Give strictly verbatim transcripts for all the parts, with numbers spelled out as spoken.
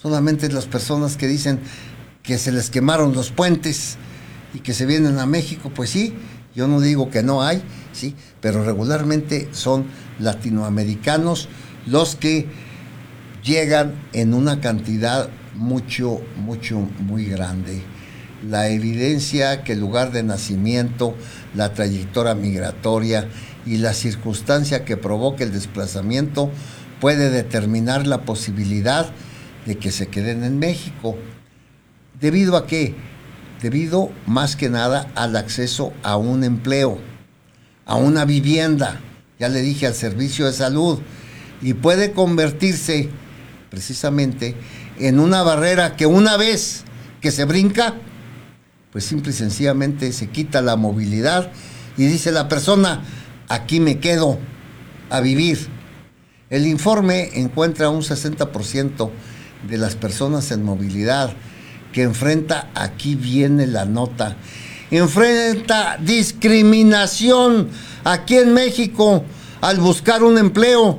Solamente las personas que dicen que se les quemaron los puentes y que se vienen a México, pues sí, yo no digo que no hay, sí, pero regularmente son latinoamericanos los que llegan en una cantidad mucho, mucho, muy grande. La evidencia que el lugar de nacimiento, la trayectoria migratoria y la circunstancia que provoca el desplazamiento puede determinar la posibilidad de que se queden en México. ¿Debido a qué? Debido más que nada al acceso a un empleo, a una vivienda, ya le dije, al servicio de salud, y puede convertirse precisamente en una barrera que una vez que se brinca, pues simple y sencillamente se quita la movilidad y dice la persona, aquí me quedo a vivir. El informe encuentra un sesenta por ciento de las personas en movilidad que enfrenta, aquí viene la nota, enfrenta discriminación aquí en México al buscar un empleo,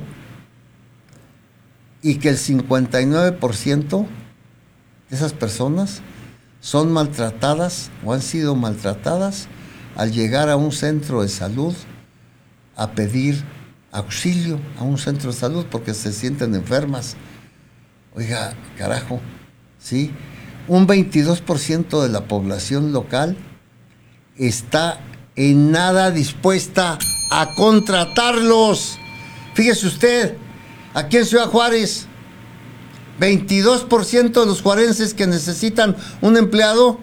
y que el cincuenta y nueve por ciento de esas personas son maltratadas o han sido maltratadas al llegar a un centro de salud a pedir auxilio a un centro de salud porque se sienten enfermas. Oiga, carajo, ¿sí? Un veintidós por ciento de la población local está en nada dispuesta a contratarlos. Fíjese usted, aquí en Ciudad Juárez, veintidós por ciento de los juarenses que necesitan un empleado,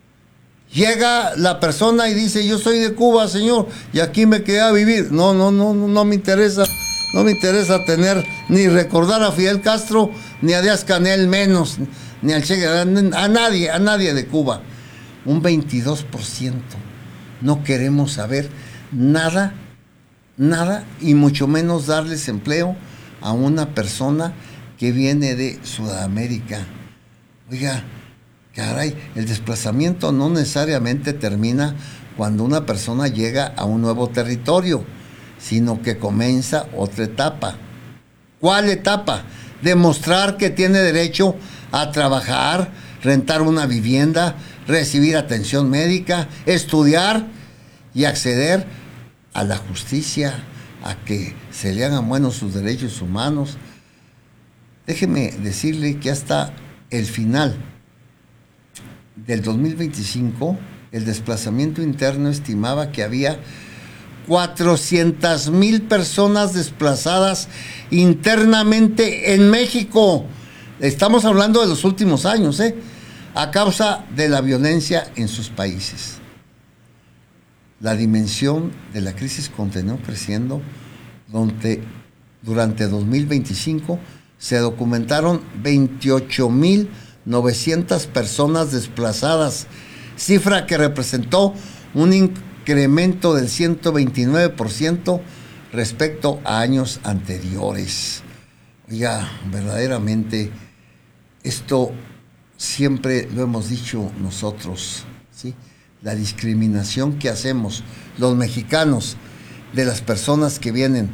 llega la persona y dice, yo soy de Cuba, señor, y aquí me quedé a vivir. No, no, no, no, no me interesa, no me interesa tener, ni recordar a Fidel Castro, ni a Díaz Canel menos, ni al Che Guevara, a nadie, a nadie de Cuba. Un veintidós por ciento. No queremos saber nada, nada, y mucho menos darles empleo a una persona que viene de Sudamérica. Oiga, caray, el desplazamiento no necesariamente termina cuando una persona llega a un nuevo territorio, sino que comienza otra etapa. ¿Cuál etapa? Demostrar que tiene derecho a trabajar, rentar una vivienda, recibir atención médica, estudiar y acceder a la justicia, a que se le hagan buenos sus derechos humanos. Déjeme decirle que hasta el final del dos mil veinticinco, el desplazamiento interno estimaba que había cuatrocientas mil personas desplazadas internamente en México. Estamos hablando de los últimos años, ¿eh? A causa de la violencia en sus países. La dimensión de la crisis continuó creciendo, donde durante dos mil veinticinco se documentaron veintiocho mil novecientas personas desplazadas, cifra que representó un incremento del ciento veintinueve por ciento respecto a años anteriores. Oiga, verdaderamente, esto siempre lo hemos dicho nosotros, ¿sí? La discriminación que hacemos los mexicanos de las personas que vienen,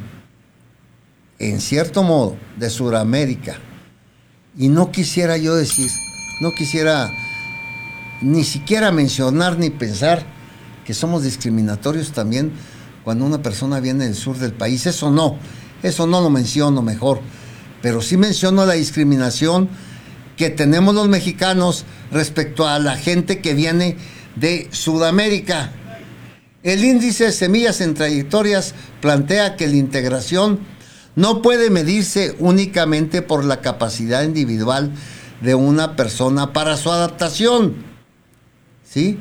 en cierto modo, de Sudamérica. Y no quisiera yo decir, no quisiera ni siquiera mencionar ni pensar que somos discriminatorios también cuando una persona viene del sur del país. Eso no, eso no lo menciono mejor. Pero sí menciono la discriminación que tenemos los mexicanos respecto a la gente que viene de Sudamérica. El índice de semillas en trayectorias plantea que la integración no puede medirse únicamente por la capacidad individual de una persona para su adaptación, ¿sí?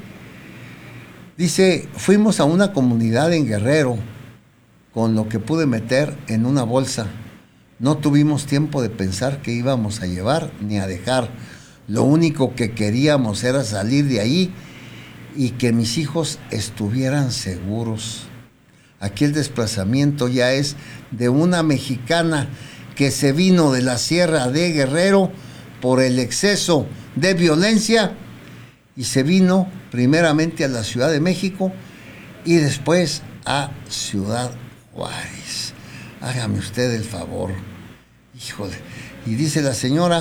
Dice, fuimos a una comunidad en Guerrero con lo que pude meter en una bolsa. No tuvimos tiempo de pensar qué íbamos a llevar ni a dejar. Lo único que queríamos era salir de ahí y que mis hijos estuvieran seguros. Aquí el desplazamiento ya es de una mexicana que se vino de la Sierra de Guerrero por el exceso de violencia y se vino primeramente a la Ciudad de México y después a Ciudad Juárez. Hágame usted el favor. Híjole. Y dice la señora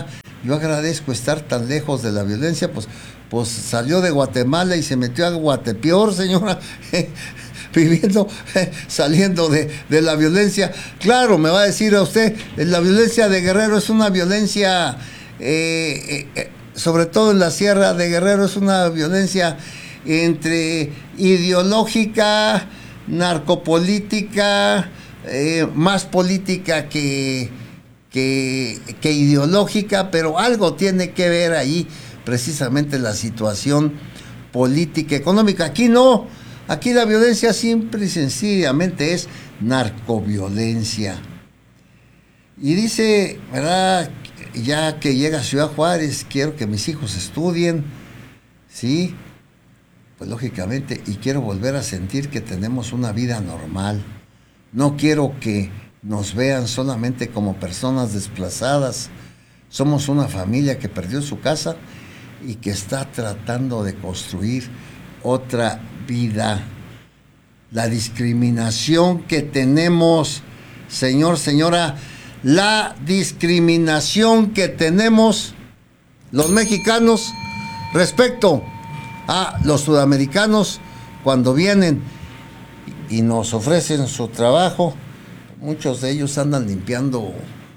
yo agradezco estar tan lejos de la violencia, pues, pues salió de Guatemala y se metió a Guatepeor, señora, viviendo, saliendo de, de la violencia. Claro, me va a decir a usted, la violencia de Guerrero es una violencia, eh, eh, sobre todo en la Sierra de Guerrero, es una violencia entre ideológica, narcopolítica, eh, más política que, que, que ideológica, pero algo tiene que ver ahí precisamente la situación política, económica. Aquí no, aquí la violencia simple y sencillamente es narcoviolencia. Y dice, ¿verdad? Ya que llega a Ciudad Juárez, quiero que mis hijos estudien, ¿sí? Pues lógicamente, y quiero volver a sentir que tenemos una vida normal. No quiero que nos vean solamente como personas desplazadas. Somos una familia que perdió su casa y que está tratando de construir otra vida. La discriminación que tenemos, señor, señora, la discriminación que tenemos los mexicanos respecto a los sudamericanos cuando vienen y nos ofrecen su trabajo. Muchos de ellos andan limpiando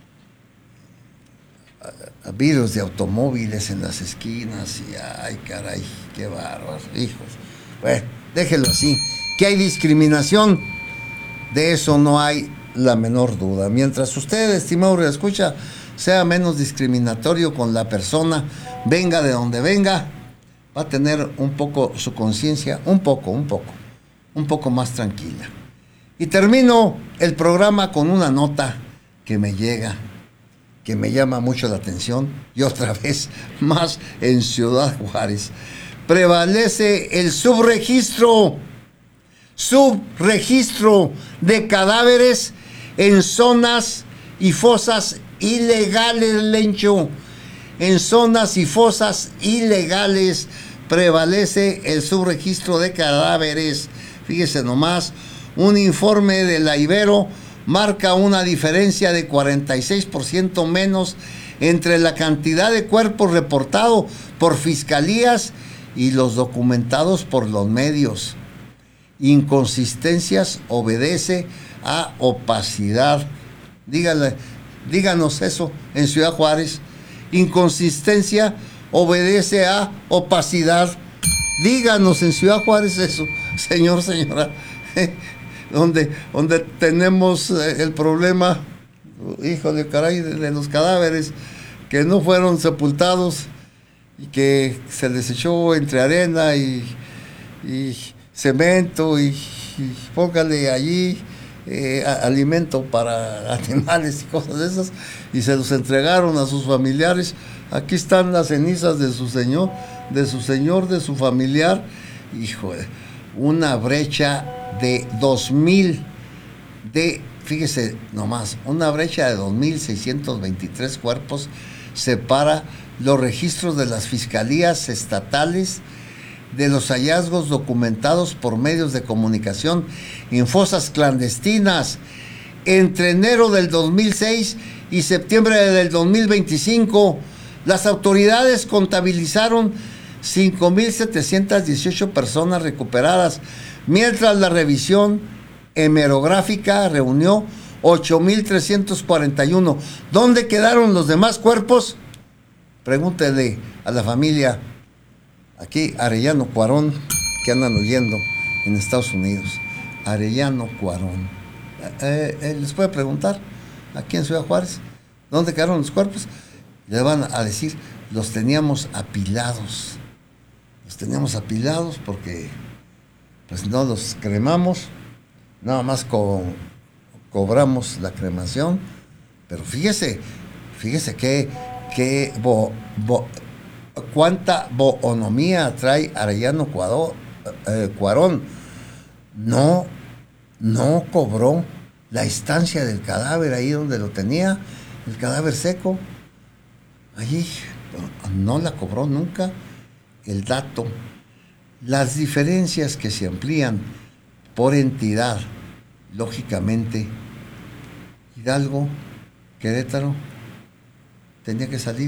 vidrios de automóviles en las esquinas y ay caray, qué bárbaros, hijos. Bueno, déjelo así. ¿Que hay discriminación? De eso no hay la menor duda. Mientras usted, estimado escucha, sea menos discriminatorio con la persona, venga de donde venga, va a tener un poco su conciencia, un poco, un poco, un poco más tranquila. Y termino el programa con una nota que me llega, que me llama mucho la atención, y otra vez más en Ciudad Juárez. Prevalece el subregistro, subregistro de cadáveres en zonas y fosas ilegales, Lencho. En zonas y fosas ilegales prevalece el subregistro de cadáveres. Fíjese nomás, un informe de la Ibero marca una diferencia de cuarenta y seis por ciento menos entre la cantidad de cuerpos reportados por fiscalías y los documentados por los medios. Inconsistencias obedece a opacidad. Dígale, díganos eso en Ciudad Juárez. Inconsistencia obedece a opacidad. Díganos en Ciudad Juárez eso, señor, señora. donde, donde tenemos el problema, híjole, caray, de, de los cadáveres que no fueron sepultados y que se les echó entre arena y, y cemento y, y póngale allí eh, a, alimento para animales y cosas de esas, y se los entregaron a sus familiares. Aquí están las cenizas de su señor, de su señor, de su familiar. Híjole, una brecha de dos mil, de, fíjese nomás, una brecha de dos mil seiscientos veintitrés cuerpos separa los registros de las fiscalías estatales de los hallazgos documentados por medios de comunicación en fosas clandestinas entre enero del dos mil seis y septiembre del dos mil veinticinco. Las autoridades contabilizaron cinco mil setecientas dieciocho personas recuperadas, mientras la revisión hemerográfica reunió ocho mil trescientos cuarenta y uno. ¿Dónde quedaron los demás cuerpos? Pregúntele a la familia aquí, Arellano Cuarón, que andan huyendo en Estados Unidos. Arellano Cuarón. Eh, eh, les puede preguntar aquí en Ciudad Juárez, ¿dónde quedaron los cuerpos? Le van a decir, los teníamos apilados. Los teníamos apilados porque pues no los cremamos, nada más co cobramos la cremación. Pero fíjese, fíjese que, que bo, bo, cuánta bonomía trae Arellano Cuadó, eh, Cuarón. No, no cobró la estancia del cadáver ahí donde lo tenía, el cadáver seco. Allí no la cobró nunca. El dato, las diferencias que se amplían por entidad, lógicamente, Hidalgo, Querétaro, tenía que salir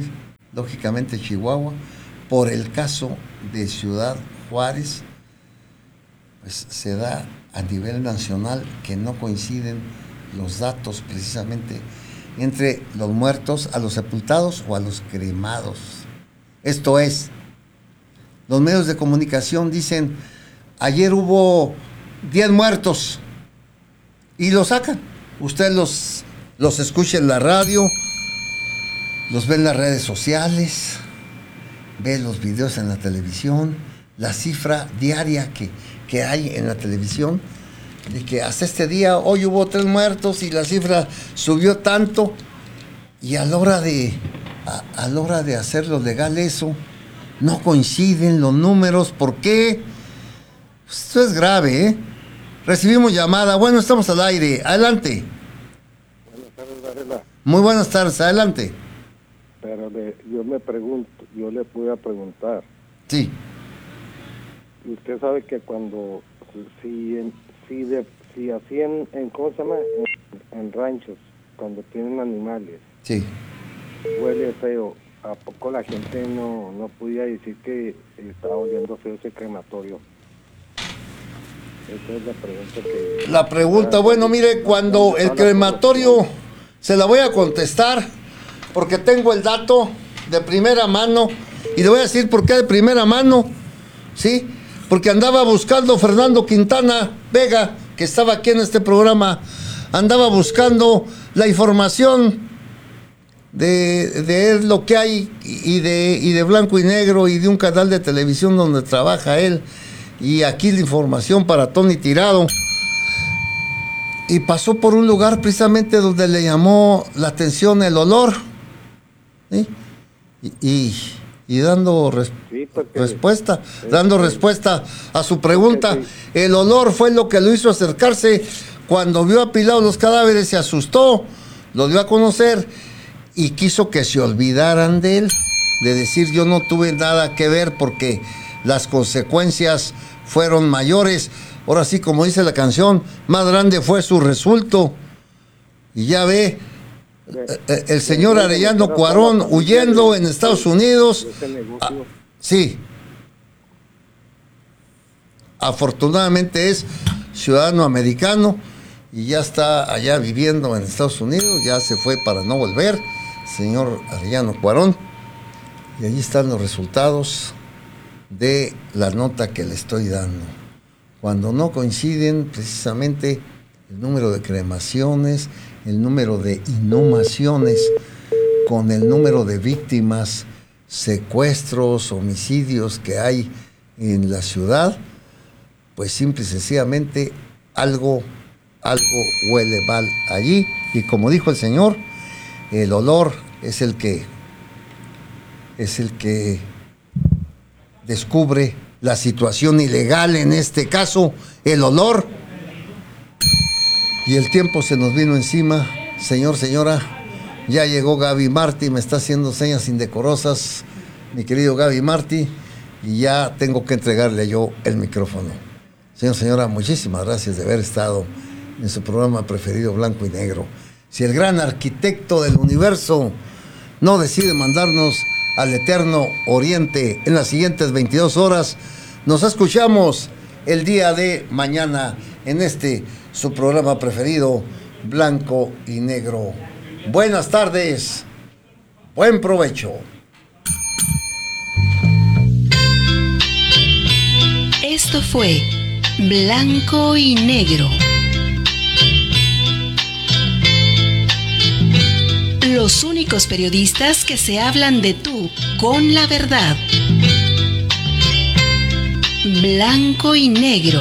lógicamente Chihuahua, por el caso de Ciudad Juárez, pues se da a nivel nacional que no coinciden los datos precisamente entre los muertos, a los sepultados o a los cremados. Esto es, los medios de comunicación dicen, ayer hubo diez muertos, y lo sacan. Usted los, los escucha en la radio, los ve en las redes sociales, ve los videos en la televisión, la cifra diaria que, que hay en la televisión, de que hasta este día, hoy hubo tres muertos y la cifra subió tanto, y a la hora de, a, a la hora de hacerlo legal eso, no coinciden los números. ¿Por qué? Pues esto es grave, ¿eh? Recibimos llamada. Bueno, estamos al aire. Adelante. Buenas tardes, Varela. Muy buenas tardes, adelante. Pero le, yo me pregunto, yo le pude preguntar. Sí. Usted sabe que cuando, si, en, si, de, si así en, en, ¿cómo se llama? En, en ranchos, cuando tienen animales, Sí. huele feo, ¿a poco la gente no, no podía decir que estaba oliendo feo ese crematorio? Esa es la pregunta que... La pregunta, bueno, mire, cuando el crematorio, se la voy a contestar, porque tengo el dato de primera mano, y le voy a decir por qué de primera mano, ¿sí? Porque andaba buscando Fernando Quintana Vega, que estaba aquí en este programa, andaba buscando la información de, de lo que hay, y de, y de Blanco y Negro, y de un canal de televisión donde trabaja él, y aquí la información para Tony Tirado, y pasó por un lugar precisamente donde le llamó la atención el olor, ¿sí? y, y, y dando res, sí, respuesta sí, dando sí. respuesta a su pregunta. Sí, sí. El olor fue lo que lo hizo acercarse. Cuando vio apilados los cadáveres se asustó, lo dio a conocer y quiso que se olvidaran de él, de decir yo no tuve nada que ver porque las consecuencias fueron mayores. Ahora sí, como dice la canción, más grande fue su resultado. Y ya ve, eh, el señor Arellano Cuarón huyendo en Estados Unidos. Ah, sí. Afortunadamente es ciudadano americano y ya está allá viviendo en Estados Unidos. Ya se fue para no volver, señor Arellano Cuarón. Y allí están los resultados de la nota que le estoy dando. Cuando no coinciden precisamente el número de cremaciones, el número de inhumaciones con el número de víctimas, secuestros, homicidios que hay en la ciudad, pues simple y sencillamente algo, algo huele mal allí. Y como dijo el señor, el olor es el que es el que descubre la situación ilegal, en este caso, el olor. Y el tiempo se nos vino encima. Señor, señora, ya llegó Gaby Martí, me está haciendo señas indecorosas, mi querido Gaby Martí, y ya tengo que entregarle yo el micrófono. Señor, señora, muchísimas gracias de haber estado en su programa preferido, Blanco y Negro. Si el gran arquitecto del universo no decide mandarnos al eterno oriente en las siguientes veintidós horas, nos escuchamos el día de mañana en este su programa preferido, Blanco y Negro. Buenas tardes, buen provecho. Esto fue Blanco y Negro. Los únicos periodistas que se hablan de tú con la verdad. Blanco y Negro.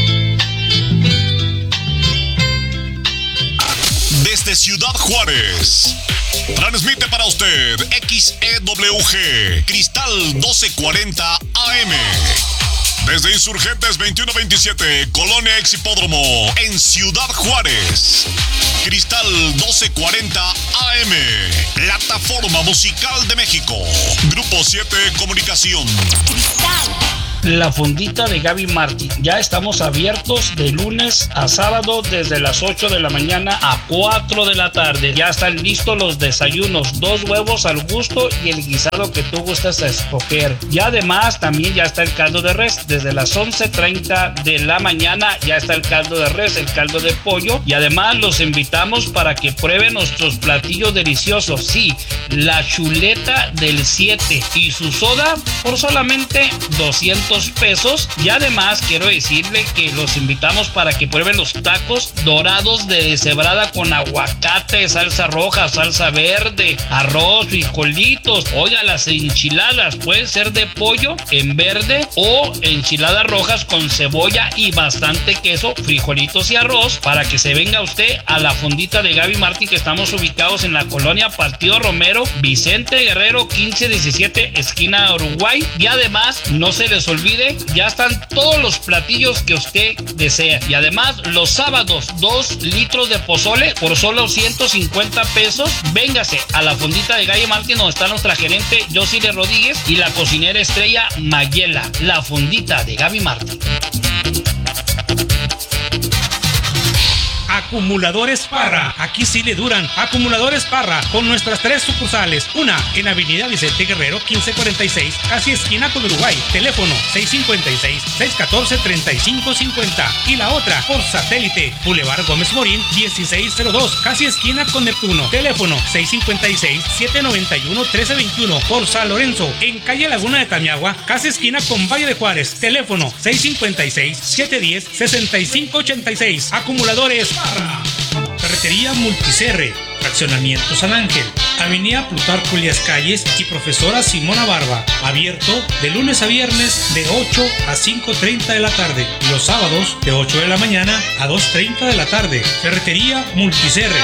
Desde Ciudad Juárez, transmite para usted X E W G, Cristal doce cuarenta A M. Desde Insurgentes veintiuno veintisiete, Colonia Ex Hipódromo, en Ciudad Juárez. Cristal doce cuarenta A M, Plataforma Musical de México. Grupo siete Comunicación. Cristal La Fondita de Gaby Martín. Ya estamos abiertos de lunes a sábado desde las ocho de la mañana a cuatro de la tarde. Ya están listos los desayunos, dos huevos al gusto y el guisado que tú gustas a escoger. Y además también ya está el caldo de res. Desde las once treinta de la mañana ya está el caldo de res, el caldo de pollo. Y además los invitamos para que prueben nuestros platillos deliciosos. Sí, la chuleta del siete y su soda por solamente doscientos pesos. Y además quiero decirle que los invitamos para que prueben los tacos dorados de deshebrada con aguacate, salsa roja, salsa verde, arroz, frijolitos. Oiga, las enchiladas pueden ser de pollo en verde o enchiladas rojas con cebolla y bastante queso, frijolitos y arroz, para que se venga usted a la Fondita de Gaby Martín, que estamos ubicados en la colonia Partido Romero, Vicente Guerrero quince diecisiete, esquina Uruguay. Y además no se les olvide, ya están todos los platillos que usted desea. Y además los sábados dos litros de pozole por solo ciento cincuenta pesos. Véngase a la Fondita de Gaby Martín, donde está nuestra gerente Josile Rodríguez y la cocinera estrella Mayela. La Fondita de Gaby Martín. Acumuladores Parra, aquí sí le duran. Acumuladores Parra, con nuestras tres sucursales. Una en Avenida Vicente Guerrero quince cuarenta y seis, casi esquina con Uruguay. Teléfono seis cinco seis, seis uno cuatro, tres cinco cinco cero. Y la otra por satélite, Boulevard Gómez Morín dieciséis cero dos, casi esquina con Neptuno. Teléfono seis cinco seis, siete nueve uno, uno tres dos uno. Por San Lorenzo, en calle Laguna de Tamiagua, casi esquina con Valle de Juárez. Teléfono seis cinco seis, siete uno cero, seis cinco ocho seis. Acumuladores Parra. Ferretería Multicerre, Fraccionamiento San Ángel, Avenida Plutarco Elías Calles y Profesora Simona Barba. Abierto de lunes a viernes de ocho a cinco treinta de la tarde y los sábados de ocho de la mañana a dos treinta de la tarde. Ferretería Multicerre.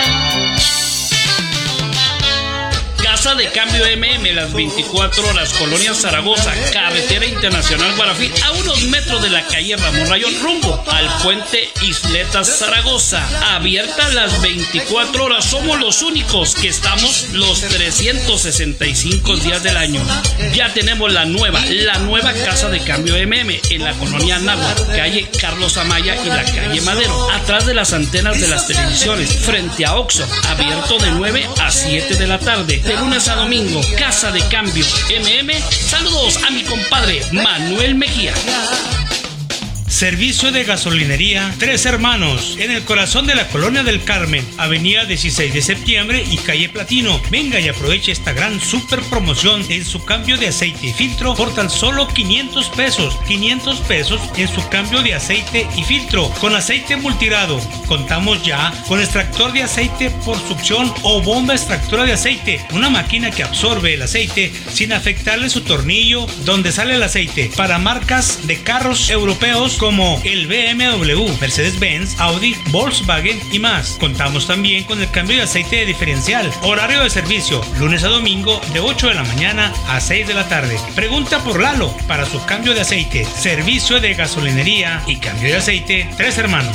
Casa de Cambio M M, las veinticuatro horas, Colonia Zaragoza, Carretera Internacional Guarafí, a unos metros de la calle Ramón Rayón, rumbo al puente Isletas Zaragoza. Abierta las veinticuatro horas, somos los únicos que estamos los trescientos sesenta y cinco días del año. Ya tenemos la nueva, la nueva Casa de Cambio M M en la Colonia Náhuatl, calle Carlos Amaya y la calle Madero, atrás de las antenas de las televisiones, frente a Oxxo, abierto de nueve a siete de la tarde. De lunes a domingo, Casa de Cambio M M. Saludos a mi compadre Manuel Mejía. Servicio de gasolinería Tres Hermanos, en el corazón de la Colonia del Carmen, avenida dieciséis de septiembre y calle Platino. Venga y aproveche esta gran super promoción en su cambio de aceite y filtro por tan solo quinientos pesos. quinientos pesos en su cambio de aceite y filtro con aceite multigrado. Contamos ya con extractor de aceite por succión o bomba extractora de aceite, una máquina que absorbe el aceite sin afectarle su tornillo donde sale el aceite, para marcas de carros europeos como el B M W, Mercedes-Benz, Audi, Volkswagen y más. Contamos también con el cambio de aceite de diferencial. Horario de servicio, lunes a domingo de ocho de la mañana a seis de la tarde. Pregunta por Lalo para su cambio de aceite. Servicio de gasolinería y cambio de aceite Tres Hermanos.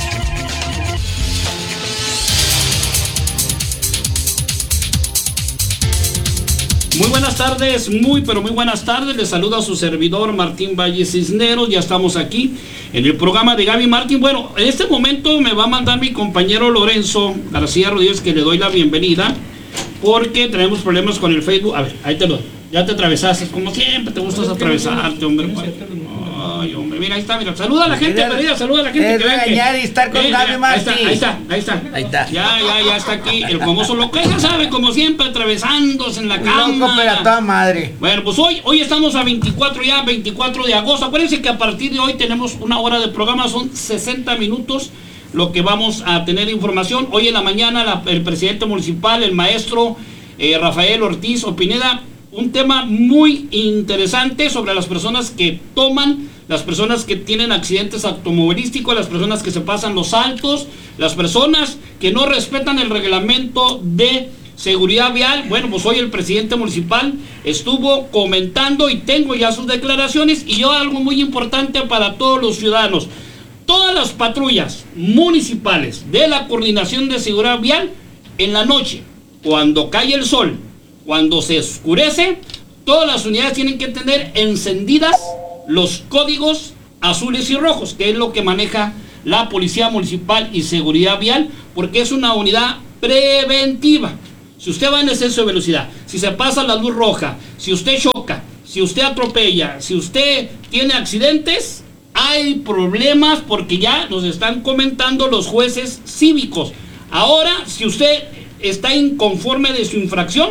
Muy buenas tardes, muy pero muy buenas tardes. Les saluda a su servidor Martín Valle Cisneros. Ya estamos aquí en el programa de Gaby Martín. Bueno, en este momento me va a mandar mi compañero Lorenzo García Rodríguez, que le doy la bienvenida, porque tenemos problemas con el Facebook. A ver, ahí te lo doy. Ya te atravesaste, como siempre te gustas atravesarte, hombre. Ay, hombre, mira, ahí está, mira. Saluda a la gente, María, saluda a la gente. Es regañar y estar con Gaby Martín. Ahí está, ahí está, ahí está. Ya, ya, ya está aquí el famoso loco. Ya sabe, como siempre, atravesándose en la cama. Loco, pero a toda madre. Bueno, pues hoy, hoy estamos a veinticuatro ya, veinticuatro de agosto. Acuérdense que a partir de hoy tenemos una hora de programa, son sesenta minutos lo que vamos a tener información. Hoy en la mañana la, el presidente municipal, el maestro eh, Rafael Ortiz Opineda, un tema muy interesante sobre las personas que toman, las personas que tienen accidentes automovilísticos, las personas que se pasan los altos, las personas que no respetan el reglamento de seguridad vial. Bueno, pues hoy el presidente municipal estuvo comentando y tengo ya sus declaraciones. Y yo algo muy importante para todos los ciudadanos: todas las patrullas municipales de la Coordinación de Seguridad Vial, en la noche, cuando cae el sol, cuando se oscurece, todas las unidades tienen que tener encendidas los códigos azules y rojos, que es lo que maneja la Policía Municipal y Seguridad Vial, porque es una unidad preventiva. Si usted va en exceso de velocidad, si se pasa la luz roja, si usted choca, si usted atropella, si usted tiene accidentes, hay problemas porque ya nos están comentando los jueces cívicos. Ahora, si usted está inconforme de su infracción,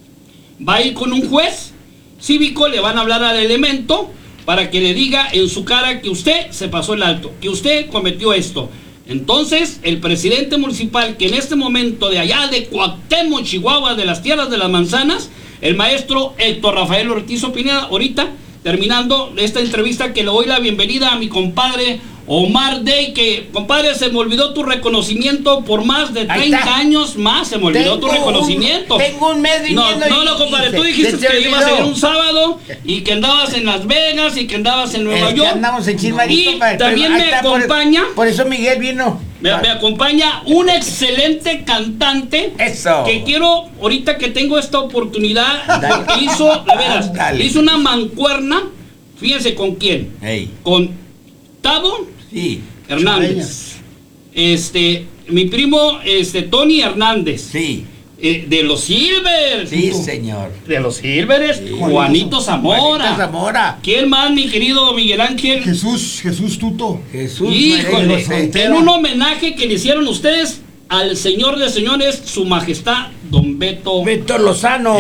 va a ir con un juez cívico, le van a hablar al elemento para que le diga en su cara que usted se pasó el alto, que usted cometió esto. Entonces, el presidente municipal, que en este momento de allá de Cuauhtémoc, Chihuahua, de las tierras de las manzanas, el maestro Héctor Rafael Ortiz Pineda, ahorita, terminando esta entrevista, que le doy la bienvenida a mi compadre Omar Day, que, compadre, se me olvidó tu reconocimiento por más de treinta años más, se me olvidó tengo tu reconocimiento. Un, tengo un mes viniendo. No, no, no, compadre, y, tú dijiste que olvidó. Ibas a ir un sábado y que andabas en Las Vegas y que andabas en Nueva es York. Que andamos en Chismarito, y padre, también me acompaña. Por, por eso Miguel vino. Me, me acompaña un excelente cantante. Eso. Que quiero, ahorita que tengo esta oportunidad, porque hizo, de veras, Dale. hizo una mancuerna. Fíjense con quién. Hey. Con Tavo sí. Hernández. Este, mi primo, este, Tony Hernández. Sí. Eh, de los Silvers. Sí, señor. De los Silvers. Sí. Juanito Zamora. Juanito Zamora. ¿Quién más, mi querido Miguel Ángel? Jesús, Jesús Tuto. Jesús. Híjole, en un homenaje que le hicieron ustedes al señor de señores, su majestad Don Beto Beto Lozano.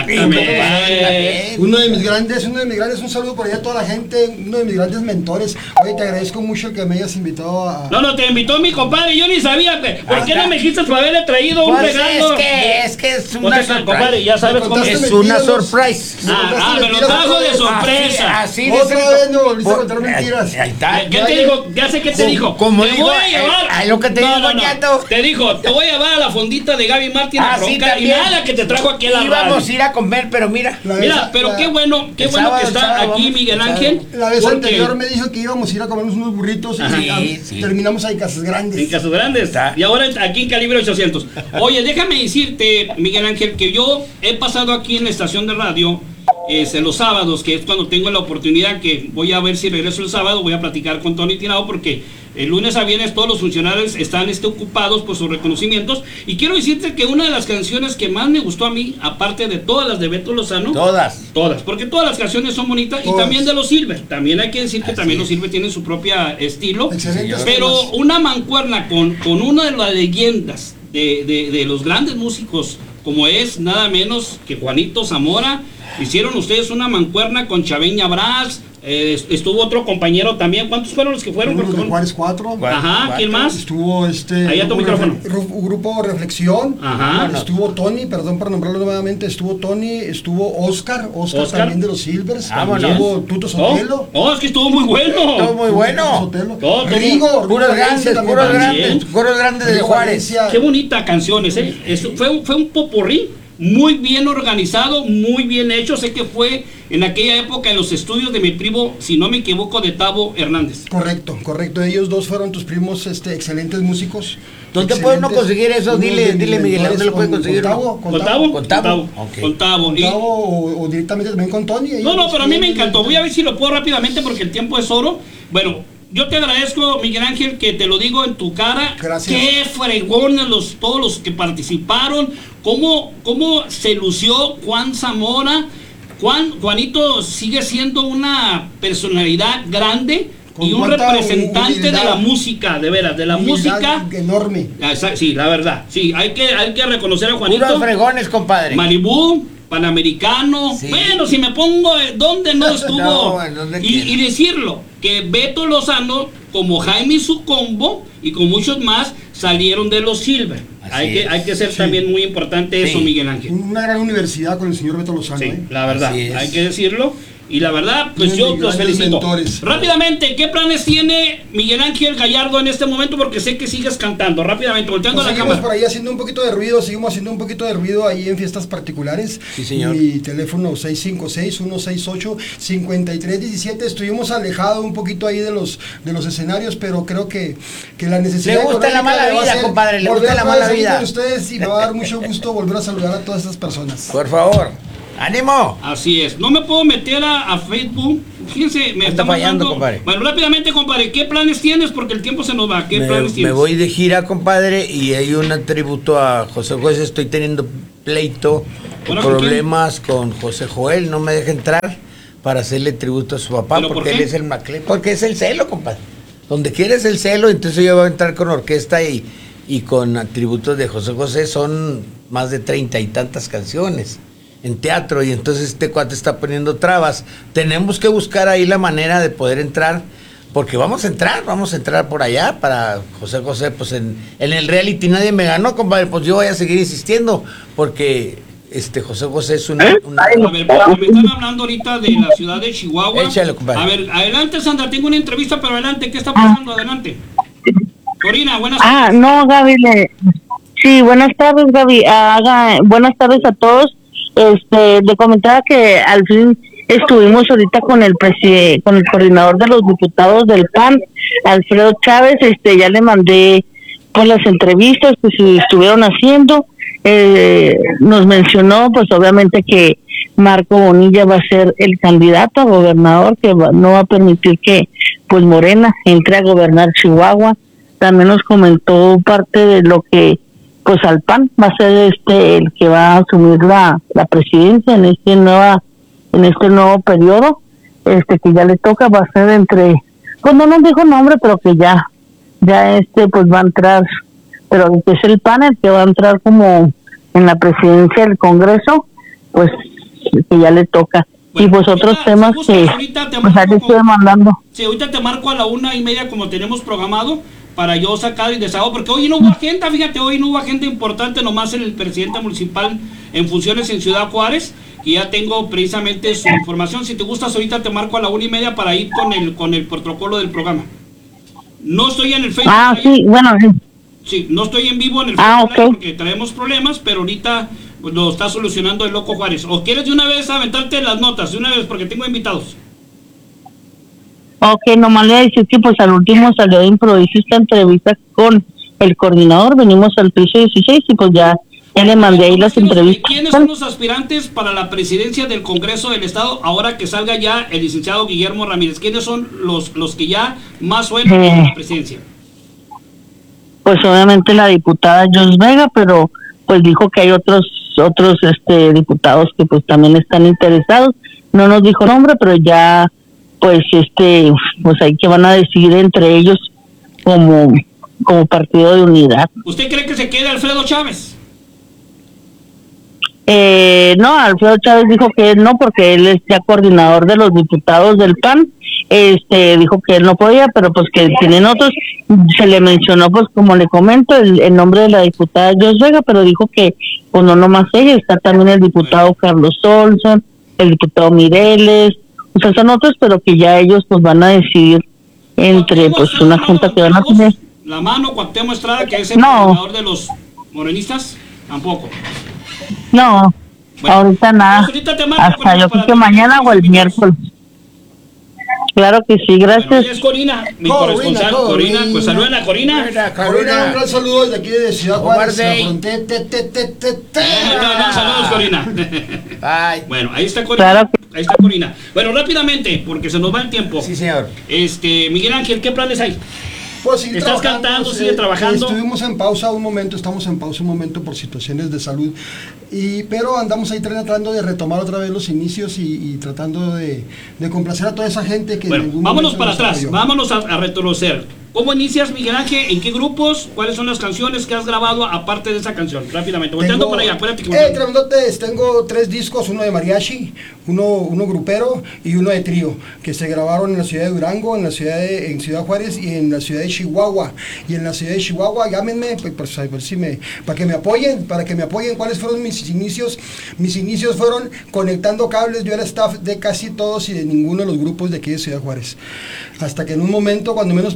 Exactamente. Uno de mis grandes, uno de mis grandes, un saludo por allá a toda la gente, uno de mis grandes mentores. Oye, te agradezco mucho el que me hayas invitado a... No, no, te invitó mi compadre, yo ni sabía. ¿Por qué no me dijiste para haberle traído un pues regalo? Es que es, que es una sorpresa. Compadre, ya sabes cómo es. Es una surprise. Ah, ah, me lo trajo de sorpresa. Así, así Otra de vez me volviste a contar mentiras. Ahí está. ¿Qué te dijo? Ya sé qué te dijo. Como te digo, voy a llevar. Ay, lo que te no, digo, no, no. Ñato. Te dijo, te voy a llevar a la fondita de Gaby Martín a Bronca y nada que te trajo aquí a la Íbamos radio. a ir a comer, pero mira. Mira, pero qué bueno, qué bueno sábado, que está sábado, aquí vamos, Miguel Ángel. La vez porque... anterior me dijo que íbamos a ir a comernos unos burritos y Ajá. sí, sí. terminamos ahí en Casas Grandes. En Casas Grandes. Está. Y ahora aquí en Calibre ochocientos. Oye, déjame decirte, Miguel Ángel, que yo he pasado aquí en la estación de radio este, los sábados, que es cuando tengo la oportunidad, que voy a ver si regreso el sábado, voy a platicar con Tony Tirado, porque el lunes a viernes todos los funcionarios están este, ocupados por sus reconocimientos. Y quiero decirte que una de las canciones que más me gustó a mí, aparte de todas las de Beto Lozano, Todas. Todas, porque todas las canciones son bonitas. Todas. Y también de los Silver. También hay que decir que Así también es. los Silver tienen su propia estilo. Excelente. Pero una mancuerna con, con una de las leyendas de, de, de los grandes músicos, como es nada menos que Juanito Zamora. Hicieron ustedes una mancuerna con Chaveña Brás. Eh, estuvo otro compañero también. ¿Cuántos fueron los que fueron? Uno de Juárez cuatro. Ajá, cuatro. ¿quién más? Estuvo este. Ahí a tu micrófono. Grupo, grupo Reflexión. Ajá. Estuvo Tony, perdón por nombrarlo nuevamente. Estuvo Tony, estuvo Oscar, Oscar, Oscar. también de los Silvers. Estuvo Tuto Sotelo. Oh, oh, es que estuvo muy bueno. Estuvo muy bueno. Todo, Rigo, puros grandes, puros grandes, puros grandes de Juárez. Qué bonita canciones, ¿eh? Eso fue, fue un popurrí muy bien organizado, muy bien hecho. Sé que fue en aquella época en los estudios de mi primo, si no me equivoco, de Tavo Hernández. Correcto, correcto. Ellos dos fueron tus primos, este, excelentes músicos. ¿Dónde puede uno conseguir eso? Dile, dile Miguel, ¿dónde lo puede conseguir? ¿Con Tavo? ¿Con Tavo? Con Tavo. Con Tavo. O, o directamente también con Tony. No, no, pero a mí me encantó. Voy a ver si lo puedo rápidamente porque el tiempo es oro. Bueno, yo te agradezco, Miguel Ángel, que te lo digo en tu cara. Gracias. Qué fregones los, todos los que participaron. Cómo, cómo se lució Juan Zamora. Juan, Juanito sigue siendo una personalidad grande Con y un representante humildad, de la música, de veras, de la música enorme. Sí, la verdad. Sí, hay que, hay que reconocer a Juanito. Puros fregones, compadre. Malibú, Panamericano. Sí. Bueno, si me pongo donde no estuvo. no, ¿dónde y, y decirlo, que Beto Lozano, como Jaime y su combo, y con muchos más, salieron de los Silver. Hay que, hay que ser sí. también muy importante eso, sí. Miguel Ángel. Una gran universidad con el señor Beto Lozano. Sí, ¿eh? la verdad, hay que decirlo. Y la verdad, pues yo los felicito. Mentores. Rápidamente, ¿qué planes tiene Miguel Ángel Gallardo en este momento? Porque sé que sigues cantando. Rápidamente, volteando pues a la cámara. Seguimos por ahí haciendo un poquito de ruido, seguimos haciendo un poquito de ruido ahí en fiestas particulares. Sí, señor. Mi teléfono seis cinco seis, uno seis ocho, cinco tres uno siete. Estuvimos alejados un poquito ahí de los de los escenarios, pero creo que, que la necesidad... Le gusta la mala vida, compadre, le gusta la mala vida. Con ustedes y me va a dar mucho gusto volver a saludar a todas estas personas. Por favor. ¡Ánimo! Así es. No me puedo meter a, a Facebook. Fíjense, me está fallando, compadre. Bueno, rápidamente, compadre, ¿qué planes tienes? Porque el tiempo se nos va. ¿Qué me, planes tienes? Me voy de gira, compadre, y hay un tributo a José José. Estoy teniendo pleito, Bueno, problemas con, con José Joel. No me deja entrar para hacerle tributo a su papá, ¿Pero porque por qué? él es el Maclé. Porque es el celo, compadre. Donde quiera es el celo, entonces yo voy a entrar con orquesta y, y con tributos de José José. Son más de treinta y tantas canciones en teatro, y entonces este cuate está poniendo trabas. Tenemos que buscar ahí la manera de poder entrar, porque vamos a entrar, vamos a entrar por allá para José José. Pues en, en el reality nadie me ganó, compadre, pues yo voy a seguir insistiendo, porque este José José es una... una... A ver, porque me están hablando ahorita de la ciudad de Chihuahua. Échale, compadre. A ver, adelante, Sandra, tengo una entrevista, pero adelante, ¿qué está pasando? Adelante. Corina, buenas tardes. Ah, no, Gaby, le... sí, buenas tardes, Gaby. Haga... Buenas tardes a todos. Este, le comentaba que al fin estuvimos ahorita con el preside, con el coordinador de los diputados del P A N, Alfredo Chávez. Este, ya le mandé pues las entrevistas que se estuvieron haciendo. Eh, nos mencionó, pues obviamente que Marco Bonilla va a ser el candidato a gobernador, que va, no va a permitir que pues Morena entre a gobernar Chihuahua. También nos comentó parte de lo que pues al P A N va a ser este el que va a asumir la, la presidencia en este nueva en este nuevo periodo, este que ya le toca, va a ser entre, pues no nos dijo nombre, pero que ya ya este pues va a entrar, pero que es el P A N el que va a entrar como en la presidencia del Congreso, pues que ya le toca. Bueno, y pues otros ya, temas si que pues ahí estoy mandando. Sí, ahorita te marco a la una y media como tenemos programado, para yo sacar y desahogo, porque hoy no hubo agenda, fíjate, hoy no hubo agenda importante, nomás en el presidente municipal en funciones en Ciudad Juárez, y ya tengo precisamente su información. Si te gustas, ahorita te marco a la una y media para ir con el con el protocolo del programa. No estoy en el Facebook. Ah, sí, bueno, sí. Sí, no estoy en vivo en el ah, Facebook okay. porque traemos problemas, pero ahorita pues, lo está solucionando el Loco Juárez. ¿O quieres de una vez aventarte las notas, de una vez, porque tengo invitados? Ok, nomás le voy a decir que pues al último salió de improviso esta entrevista con el coordinador, venimos al piso dieciséis y pues ya, ya le mandé ahí las entrevistas. ¿Quiénes son los aspirantes para la presidencia del Congreso del Estado ahora que salga ya el licenciado Guillermo Ramírez? ¿Quiénes son los, los que ya más suenan eh, en la presidencia? Pues obviamente la diputada Jos Vega, pero pues dijo que hay otros otros este diputados que pues también están interesados. No nos dijo nombre, pero ya pues este pues ahí que van a decidir entre ellos como como partido de unidad. ¿Usted cree que se quede Alfredo Chávez? Eh, no, Alfredo Chávez dijo que él no, porque él es ya coordinador de los diputados del P A N. Este dijo que él no podía, pero pues que tienen otros. Se le mencionó, pues como le comento, el, el nombre de la diputada Jos Vega, pero dijo que pues no nomás ella, está también el diputado Carlos Olson, el diputado Mireles, o sea, son otros, pero que ya ellos pues van a decidir entre pues una junta que van a tener. La mano Cuauhtémoc Estrada, que es el no. coordinador de los morenistas, tampoco. No, bueno, ahorita nada, pues ahorita marco, hasta yo creo que mañana o el miércoles. Claro que sí, gracias. Bueno, es Corina, mi Corina, corresponsal, Corina, Corina, pues saluden a Corina. Corina. Corina, un gran saludo desde aquí de Ciudad Juárez. Saludos, Corina. Bye. Bueno, ahí está Corina. Claro. Ahí está Corina. Bueno, rápidamente, porque se nos va el tiempo. Sí, señor. Este, Miguel Ángel, ¿qué planes hay? Pues sigue ¿Estás cantando, sigue trabajando? Estuvimos en pausa un momento, estamos en pausa un momento por situaciones de salud, y pero andamos ahí tratando de retomar otra vez los inicios y, y tratando de, de complacer a toda esa gente que... Bueno, vámonos para atrás, apoyó. vámonos a, a retroceder. ¿Cómo inicias, Miguel Ángel? ¿En qué grupos? ¿Cuáles son las canciones que has grabado aparte de esa canción? Rápidamente, volteando por allá, acuérdate que... Eh, tremendotes, tengo tres discos, uno de mariachi, uno, uno grupero y uno de trío, que se grabaron en la ciudad de Durango, en la ciudad de en Ciudad Juárez y en la ciudad de Chihuahua. Y en la ciudad de Chihuahua, llámenme, pues, pues, a ver si me, para que me apoyen, para que me apoyen. ¿Cuáles fueron mis inicios? Mis inicios fueron conectando cables. Yo era staff de casi todos y de ninguno de los grupos de aquí de Ciudad Juárez. Hasta que en un momento, cuando menos pensé... Loco,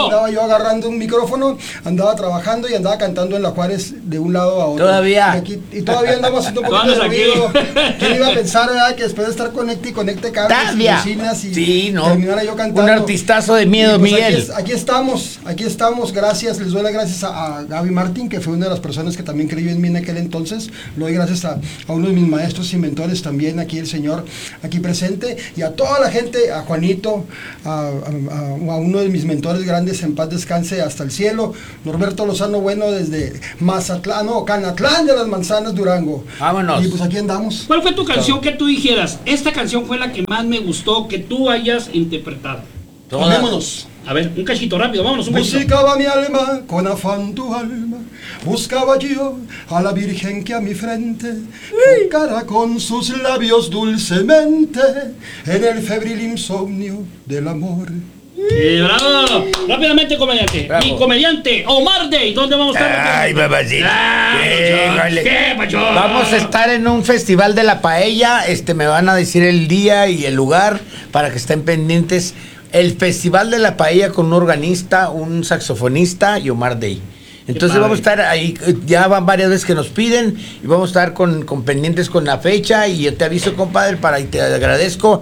andaba yo agarrando un micrófono, andaba trabajando y andaba cantando en la Juárez de un lado a otro. Todavía. Y, aquí, y todavía andamos haciendo un poquito de ruido. ¿Quién iba a pensar, verdad, que después de estar conecte y conecte cables y bocinas y sí, no. terminara yo cantando? Un artistazo de miedo, pues Miguel. Aquí, es, aquí estamos, aquí estamos, gracias, les doy las gracias a, a Gaby Martín, que fue una de las personas que también creyó en mí en aquel entonces. Lo doy gracias a, a uno de mis maestros y mentores también, aquí el señor, aquí presente, y a toda la gente, a Juanito, a, a, a uno de mis mentores grandes, en paz descanse hasta el cielo, Norberto Lozano Bueno, desde Mazatlán, no, Canatlán de las Manzanas, Durango. Vámonos. Y pues aquí andamos. ¿Cuál fue tu canción que tú dijeras? Esta canción fue la que más me gustó que tú hayas interpretado. Tomémonos. A ver, un cachito rápido, vámonos, un cachito. Buscaba mi alma con afán tu alma, buscaba yo a la Virgen que a mi frente tocara con sus labios dulcemente en el febril insomnio del amor. Eh, bravo, rápidamente, comediante. Bravo. Mi comediante, Omar Day, ¿dónde vamos a estar? Ay, babacito. Ah, Híjole. ¿Qué, macho? Vamos a estar en un festival de la paella. Este, me van a decir el día y el lugar para que estén pendientes. El Festival de la Paella con un organista, un saxofonista y Omar Day. Entonces vamos a estar ahí, ya van varias veces que nos piden y vamos a estar con, con pendientes con la fecha y yo te aviso, compadre, para y te agradezco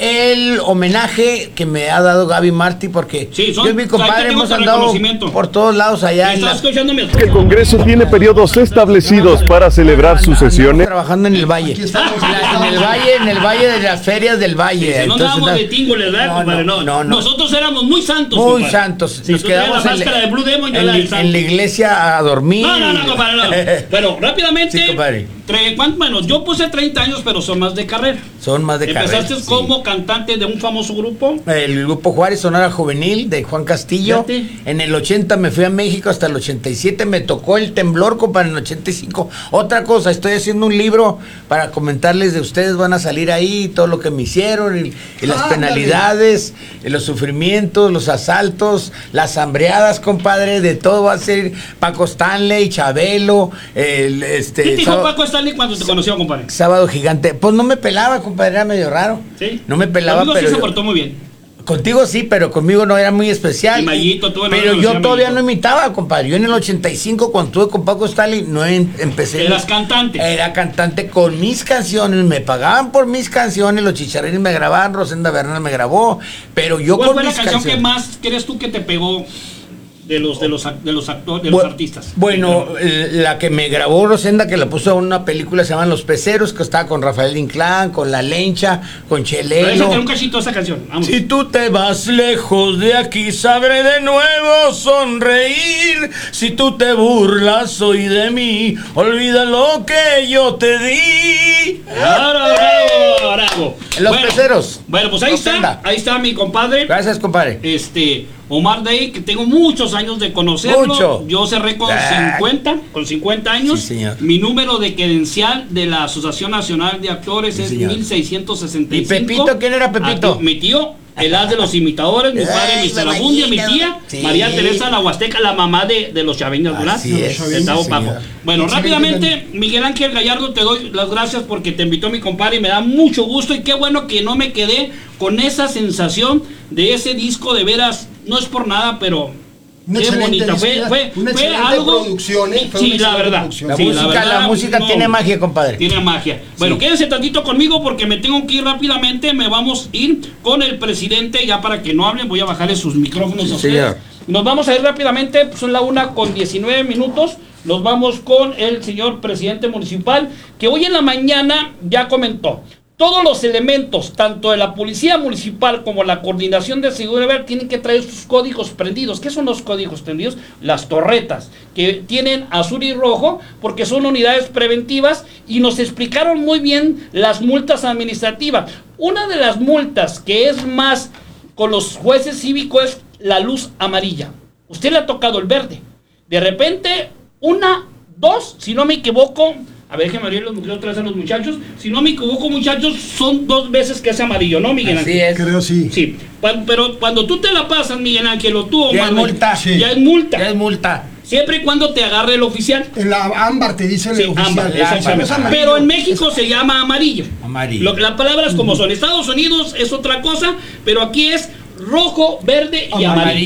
el homenaje que me ha dado Gaby Martí, porque sí, son, yo y mi compadre hemos andado por todos lados allá. En la, el Congreso tiene periodos establecidos para celebrar sus sesiones. Trabajando en el Valle. Aquí estamos, la, en el Valle, en el Valle de las ferias del Valle. Sí, no andábamos de tingoles, ¿verdad, no, compadre? No, no, no. Nosotros éramos muy santos, Muy compadre. santos. Sí, nos quedamos la en, máscara de Blue Demon, yo en, la del en santo. la iglesia a dormir. No, no, no, compadre, no. Bueno, rápidamente. Sí, compadre. Tre, bueno, yo puse treinta años, pero son más de carrera. Son más de carrera. Empezaste sí. como cantante de un famoso grupo. El grupo Juárez Sonora Juvenil de Juan Castillo. Fíjate. En el ochenta me fui a México hasta el ochenta y siete. Me tocó el temblor, compadre, en el ochenta y cinco. Otra cosa, estoy haciendo un libro para comentarles de ustedes. Van a salir ahí todo lo que me hicieron y, y las ah, penalidades, y los sufrimientos, los asaltos, las hambreadas, compadre. De todo va a ser Paco Stanley, Chabelo. El, este, ¿Qué te dijo sábado, Paco Stanley cuando te conoció, compadre? Sábado Gigante. Pues no me pelaba, compadre, era medio raro. Sí. No me pelaba, conmigo pero sí yo, se portó muy bien. Contigo sí, pero conmigo no era muy especial. Y Mayito, tú pero yo todavía Mayito. no imitaba, compadre. Yo en el ochenta y cinco, cuando estuve con Paco Stanley, no en, empecé. ¿Eras cantante? Era cantante con mis canciones. Me pagaban por mis canciones. Los Chicharrines me grababan, Rosenda Bernal me grabó. Pero yo ¿Cuál con fue mis la canción canciones? que más crees tú que te pegó? De los de los de los actores, de los bueno, artistas. Bueno, la que me grabó Rosenda, que la puso en una película, se llaman Los Peceros, que estaba con Rafael Inclán, con La Lencha, con Chelelo. Pero esa un cachito esa canción. Vamos. Si tú te vas lejos de aquí, sabré de nuevo sonreír. Si tú te burlas hoy de mí, olvida lo que yo te di. Bravo, bravo, bravo. Los bueno, Peceros. Bueno, pues ahí Rosenda. está, ahí está mi compadre. Gracias, compadre. Este, Omar Day, que tengo muchos años de conocerlo. Mucho. Yo cerré con cincuenta, con cincuenta años. Sí, señor. Mi número de credencial de la Asociación Nacional de Actores sí, es mil seiscientos sesenta y cinco. ¿Y Pepito? ¿Quién era Pepito? Aquí, mi tío, el as de los imitadores, mi padre, Ay, mister Abundia, mi tía, sí. María Teresa la Huasteca, la mamá de, de los chaveños, ¿verdad? Así es, De Tavo sí, Paco. Bueno, rápidamente, Miguel Ángel Gallardo, te doy las gracias porque te invitó mi compadre y me da mucho gusto y qué bueno que no me quedé con esa sensación de ese disco, de veras, no es por nada, pero una qué bonita, fue, fue, una fue algo, producción, ¿eh? Fue sí, una la verdad, producción. La sí, música, la, verdad, la música no, tiene magia, compadre. Tiene magia. Bueno, sí. Quédense tantito conmigo porque me tengo que ir rápidamente, me vamos a ir con el presidente, ya para que no hablen, voy a bajarle sus micrófonos Sí, a ustedes. señor. Nos vamos a ir rápidamente, son la una con diecinueve minutos, nos vamos con el señor presidente municipal, que hoy en la mañana ya comentó. Todos los elementos, tanto de la policía municipal como la coordinación de seguridad, tienen que traer sus códigos prendidos. ¿Qué son los códigos prendidos? Las torretas, que tienen azul y rojo, porque son unidades preventivas, y nos explicaron muy bien las multas administrativas. Una de las multas que es más con los jueces cívicos es la luz amarilla. Usted le ha tocado el verde. De repente, una, dos, si no me equivoco... A ver, déjenme abrir los micrófonos otra vez a los muchachos. Si no me equivoco, muchachos, son dos veces que es amarillo, ¿no, Miguel Ángel? Así es. Creo sí. Sí, pero cuando tú te la pasas, Miguel Ángel, o tú, Ya Omar, es multa. Sí. ya es multa. Ya es multa. Siempre y cuando te agarre el oficial. En la ámbar te dice el Sí, oficial. ámbar, Ya, exactamente. es amarillo. Pero en México se llama amarillo. Amarillo. Lo, las palabras como son. Estados Unidos es otra cosa, pero aquí es rojo, verde y amarillo. Amarillo.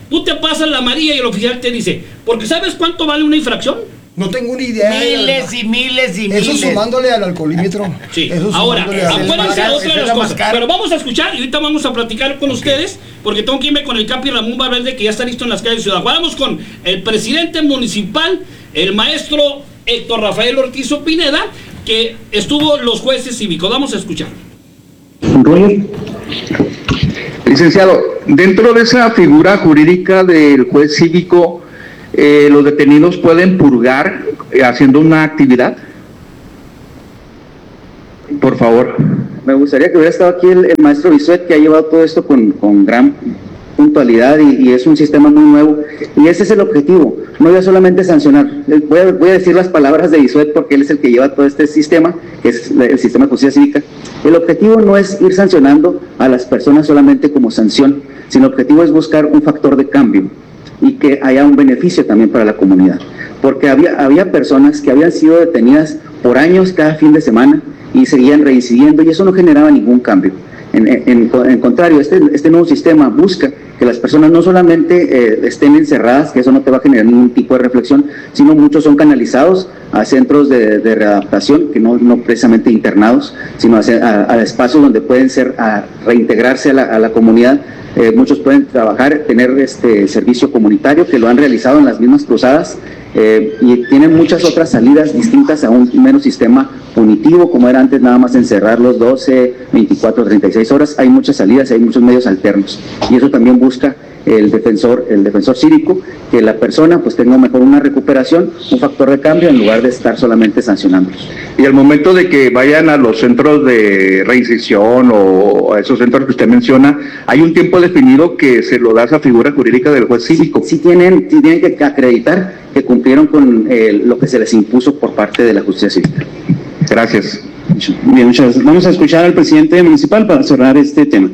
Tú te pasas la amarilla y el oficial te dice, porque ¿sabes cuánto vale una infracción? No tengo ni idea. Miles y miles y miles. Eso sumándole al alcoholímetro. Sí. Eso Ahora, al... acuérdense de otra de las cosas. Pero vamos a escuchar y ahorita vamos a platicar con okay. ustedes, porque tengo que irme con el Capi Ramón Valverde, que ya está listo en las calles de Ciudad Juárez. Vamos con el presidente municipal, el maestro Héctor Rafael Ortiz Pineda, que estuvo los jueces cívicos. Vamos a escuchar. Licenciado, dentro de esa figura jurídica del juez cívico, eh, ¿los detenidos pueden purgar eh, haciendo una actividad? Por favor. Me gustaría que hubiera estado aquí el, el maestro Bisuet, que ha llevado todo esto con, con gran puntualidad y, y es un sistema muy nuevo. Y ese es el objetivo, no ya solamente sancionar. Voy a, voy a decir las palabras de Bisuet porque él es el que lleva todo este sistema, que es el sistema de justicia cívica. El objetivo no es ir sancionando a las personas solamente como sanción, sino el objetivo es buscar un factor de cambio y que haya un beneficio también para la comunidad. Porque había, había personas que habían sido detenidas por años cada fin de semana y seguían reincidiendo y eso no generaba ningún cambio. En, en, en contrario, este, este nuevo sistema busca que las personas no solamente eh, estén encerradas, que eso no te va a generar ningún tipo de reflexión, sino muchos son canalizados a centros de, de readaptación, que no, no precisamente internados, sino a, a, a espacios donde pueden ser a reintegrarse a la, a la comunidad. Eh, muchos pueden trabajar, tener este servicio comunitario, que lo han realizado en las mismas cruzadas, eh, y tienen muchas otras salidas distintas a un menos sistema punitivo, como era antes nada más encerrarlos doce, veinticuatro, treinta y seis horas. Hay muchas salidas, hay muchos medios alternos, y eso también busca el defensor, el defensor cívico, que la persona pues tenga mejor una recuperación, un factor de cambio, en lugar de estar solamente sancionándolos. Y al momento de que vayan a los centros de reinserción o a esos centros que usted menciona, ¿hay un tiempo definido que se lo da esa figura jurídica del juez cívico? Sí, tienen, sí tienen que acreditar que cumplieron con eh, lo que se les impuso por parte de la justicia cívica. Gracias. Bien, muchas gracias. Vamos a escuchar al presidente municipal para cerrar este tema.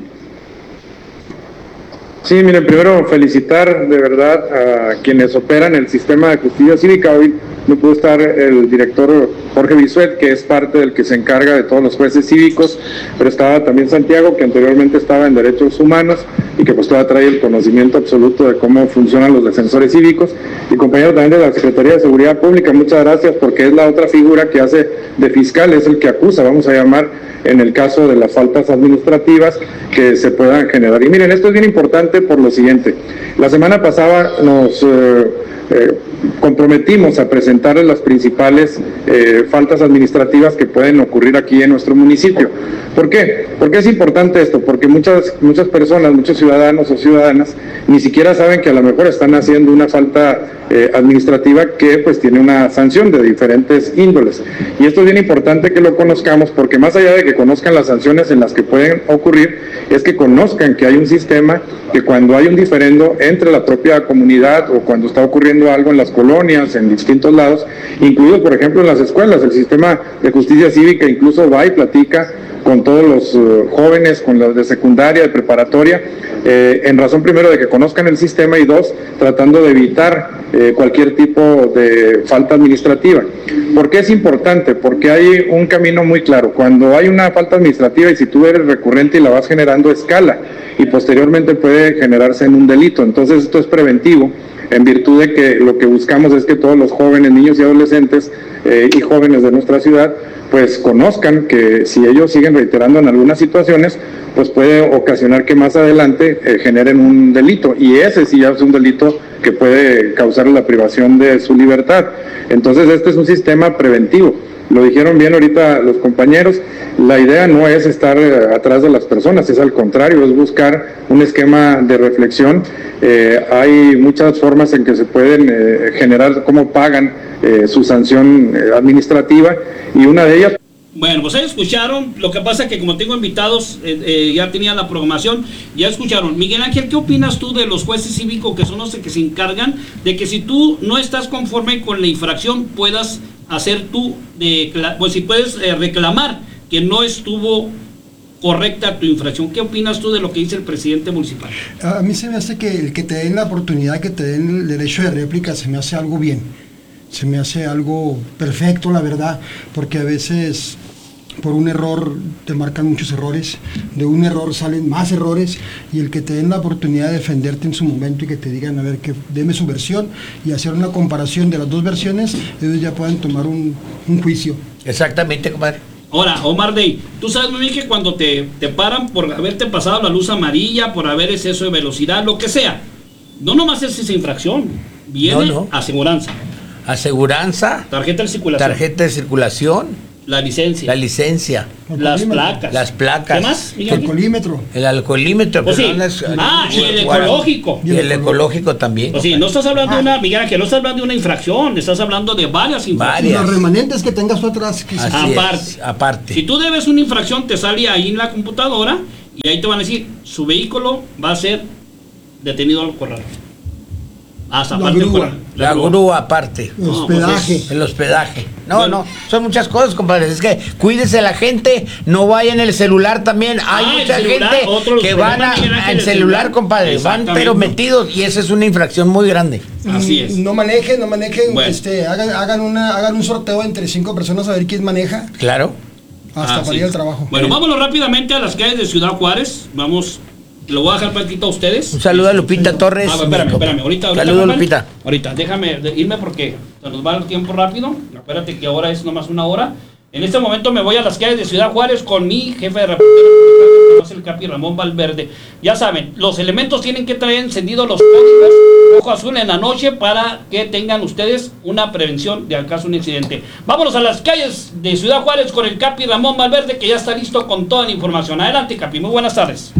Sí, miren, primero felicitar de verdad a quienes operan el sistema de justicia cívica. Hoy no pudo estar el director Jorge Bisuet, que es parte del que se encarga de todos los jueces cívicos, pero estaba también Santiago, que anteriormente estaba en Derechos Humanos y que pues todavía trae el conocimiento absoluto de cómo funcionan los defensores cívicos, y compañero también de la Secretaría de Seguridad Pública. Muchas gracias, porque es la otra figura que hace de fiscal, es el que acusa, vamos a llamar, en el caso de las faltas administrativas que se puedan generar. Y miren, esto es bien importante por lo siguiente. La semana pasada nos eh, eh, comprometimos a presentarles las principales eh, faltas administrativas que pueden ocurrir aquí en nuestro municipio. ¿Por qué? ¿Por qué es importante esto? Porque muchas, muchas personas, muchos ciudadanos o ciudadanas, ni siquiera saben que a lo mejor están haciendo una falta eh, administrativa que pues tiene una sanción de diferentes índoles. Y esto es bien importante que lo conozcamos, porque más allá de que conozcan las sanciones en las que pueden ocurrir, es que conozcan que hay un sistema que cuando hay un diferendo entre la propia comunidad o cuando está ocurriendo algo en las colonias, en distintos lados, incluido por ejemplo en las escuelas, el sistema de justicia cívica incluso va y platica con todos los uh, jóvenes, con los de secundaria, de preparatoria, eh, en razón primero de que conozcan el sistema y dos, tratando de evitar eh, cualquier tipo de falta administrativa. ¿Por qué es importante? Porque hay un camino muy claro. Cuando hay una falta administrativa y si tú eres recurrente y la vas generando, escala y posteriormente puede generarse en un delito. Entonces esto es preventivo, en virtud de que lo que buscamos es que todos los jóvenes, niños y adolescentes eh, y jóvenes de nuestra ciudad pues conozcan que si ellos siguen reiterando en algunas situaciones, pues puede ocasionar que más adelante eh, generen un delito, y ese sí ya es un delito que puede causar la privación de su libertad. Entonces este es un sistema preventivo. Lo dijeron bien ahorita los compañeros, la idea no es estar eh, atrás de las personas, es al contrario, es buscar un esquema de reflexión. Eh, hay muchas formas en que se pueden eh, generar cómo pagan eh, su sanción eh, administrativa, y una de ellas... Bueno, pues ahí escucharon. Lo que pasa es que como tengo invitados, eh, eh, ya tenía la programación, ya escucharon. Miguel Ángel, ¿qué opinas tú de los jueces cívicos, que son los que se encargan de que si tú no estás conforme con la infracción, puedas hacer tú, de, pues si puedes eh, reclamar que no estuvo correcta tu infracción? ¿Qué opinas tú de lo que dice el presidente municipal? A mí se me hace que el que te den la oportunidad, que te den el derecho de réplica, se me hace algo bien. Se me hace algo perfecto, la verdad, porque a veces por un error te marcan muchos errores, de un error salen más errores, y el que te den la oportunidad de defenderte en su momento y que te digan, a ver, que deme su versión y hacer una comparación de las dos versiones, ellos ya pueden tomar un, un juicio. Exactamente, compadre. Ahora, Omar Day, tú sabes muy bien que cuando te, te paran por haberte pasado la luz amarilla, por haber exceso de velocidad, lo que sea, no nomás es esa infracción, viene No, no. aseguranza. Aseguranza, Tarjeta de circulación. tarjeta de circulación, La licencia. la licencia, Las placas. las placas, ¿Qué más, Miguel? El alcoholímetro. el alcoholímetro, Pues sí. perdón, es- Ah, y el bueno, ecológico. y el ecológico también. Pues sí, no estás hablando de una, Miguel, que no estás hablando de una infracción, estás hablando de varias Y infracciones. los remanentes que tengas tú atrás. Que se- Así aparte. es, aparte. Si tú debes una infracción, te sale ahí en la computadora y ahí te van a decir, su vehículo va a ser detenido al corral. Hasta La aparte del grúa. corral. La grúa aparte. El No, hospedaje. pues El hospedaje. No, Bueno. no, son muchas cosas, compadre. Es que cuídese la gente, no vaya en el celular también. Hay Ah, el mucha celular, gente otro de los que van a, problemas, Miguel Ángel, en el celular, celular. compadre. Van Exactamente. pero metidos y esa es una infracción muy grande. Así es. No manejen, no manejen, Bueno. este, hagan, hagan, una, hagan un sorteo entre cinco personas a ver quién maneja Claro. hasta Ah, para sí. ir al trabajo. Bueno, vámonos rápidamente a las calles de Ciudad Juárez. Vamos, lo voy a dejar poquito a ustedes. Un saludo a Lupita Torres. Ah, espérame, espérame. Ahorita, ahorita, Saludos, compadre. Lupita. Ahorita, déjame de- irme porque se nos va el tiempo rápido. Acuérdate que ahora es nomás una hora. En este momento me voy a las calles de Ciudad Juárez con mi jefe de reportero, que es el Capi Ramón Valverde. Ya saben, los elementos tienen que traer encendidos los códigos rojo azul en la noche para que tengan ustedes una prevención de acaso un accidente. Vámonos a las calles de Ciudad Juárez con el Capi Ramón Valverde, que ya está listo con toda la información. Adelante, Capi, muy buenas tardes.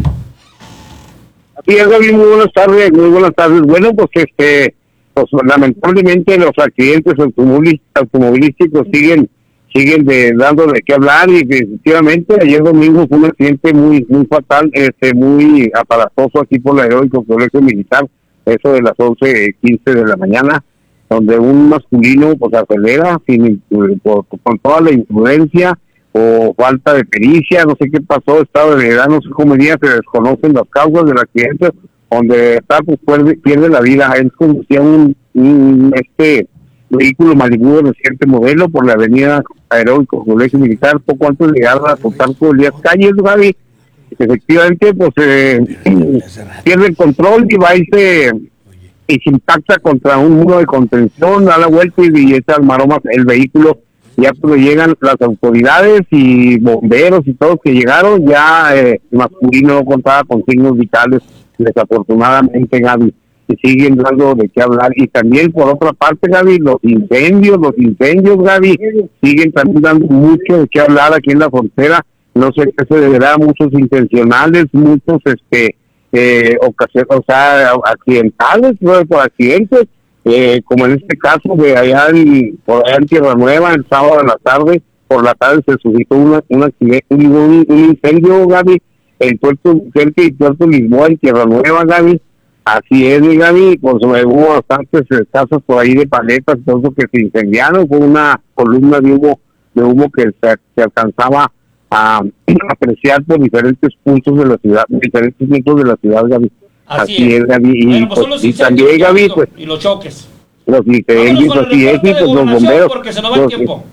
Sí, Gaby, muy buenas tardes, muy buenas tardes. Bueno, pues este, pues lamentablemente los accidentes automobili- automovilísticos siguen, siguen de, dando de qué hablar, y definitivamente ayer domingo fue un accidente muy, muy fatal, este, muy aparatoso aquí por la Heroico Colegio Militar, eso de las once quince de la mañana, donde un masculino pues acelera sin, por- con toda la imprudencia o falta de pericia, no sé qué pasó, estado de edad, no sé cómo día, se desconocen las causas del accidente, donde está, pues pierde, pierde la vida. Él conducía un, un este vehículo Malibu de reciente modelo por la avenida Heroico Colegio Militar, poco antes de llegar a Plutarco Elías Calles, Gaby. Efectivamente, pues eh, pierde el control y va y se, y se impacta contra un muro de contención, da la vuelta y, y echa al maroma el vehículo. Ya pues llegan las autoridades y bomberos y todos que llegaron, ya eh, el masculino no contaba con signos vitales, desafortunadamente, Gaby, y siguen dando de qué hablar. Y también por otra parte, Gaby, los incendios, los incendios, Gaby, siguen también dando mucho de qué hablar aquí en la frontera. No sé qué se deberá, muchos intencionales, muchos este eh, ocasión, o sea, accidentales, ¿no? Por accidentes. Eh, como en este caso de allá en, por allá en Tierra Nueva, el sábado de la tarde, por la tarde se suscitó una, un accidente, un, un incendio, Gaby, en Puerto cerca de Puerto Lisboa, en Tierra Nueva, Gaby. Así es, mi Gaby, pues hubo bastantes eh, casas por ahí de paletas, todo eso que se incendiaron, fue una columna de humo, de humo que se, se alcanzaba a, a apreciar por diferentes puntos de la ciudad, diferentes puntos de la ciudad, Gaby. Así Así es. es, Gaby, y, Bueno, pues son pues, los y incendios también, Gaby, rápido, pues y los choques. los incendios, Vámonos con el así es, reporte y de pues los gobernación, bomberos. porque se nos va el los- tiempo.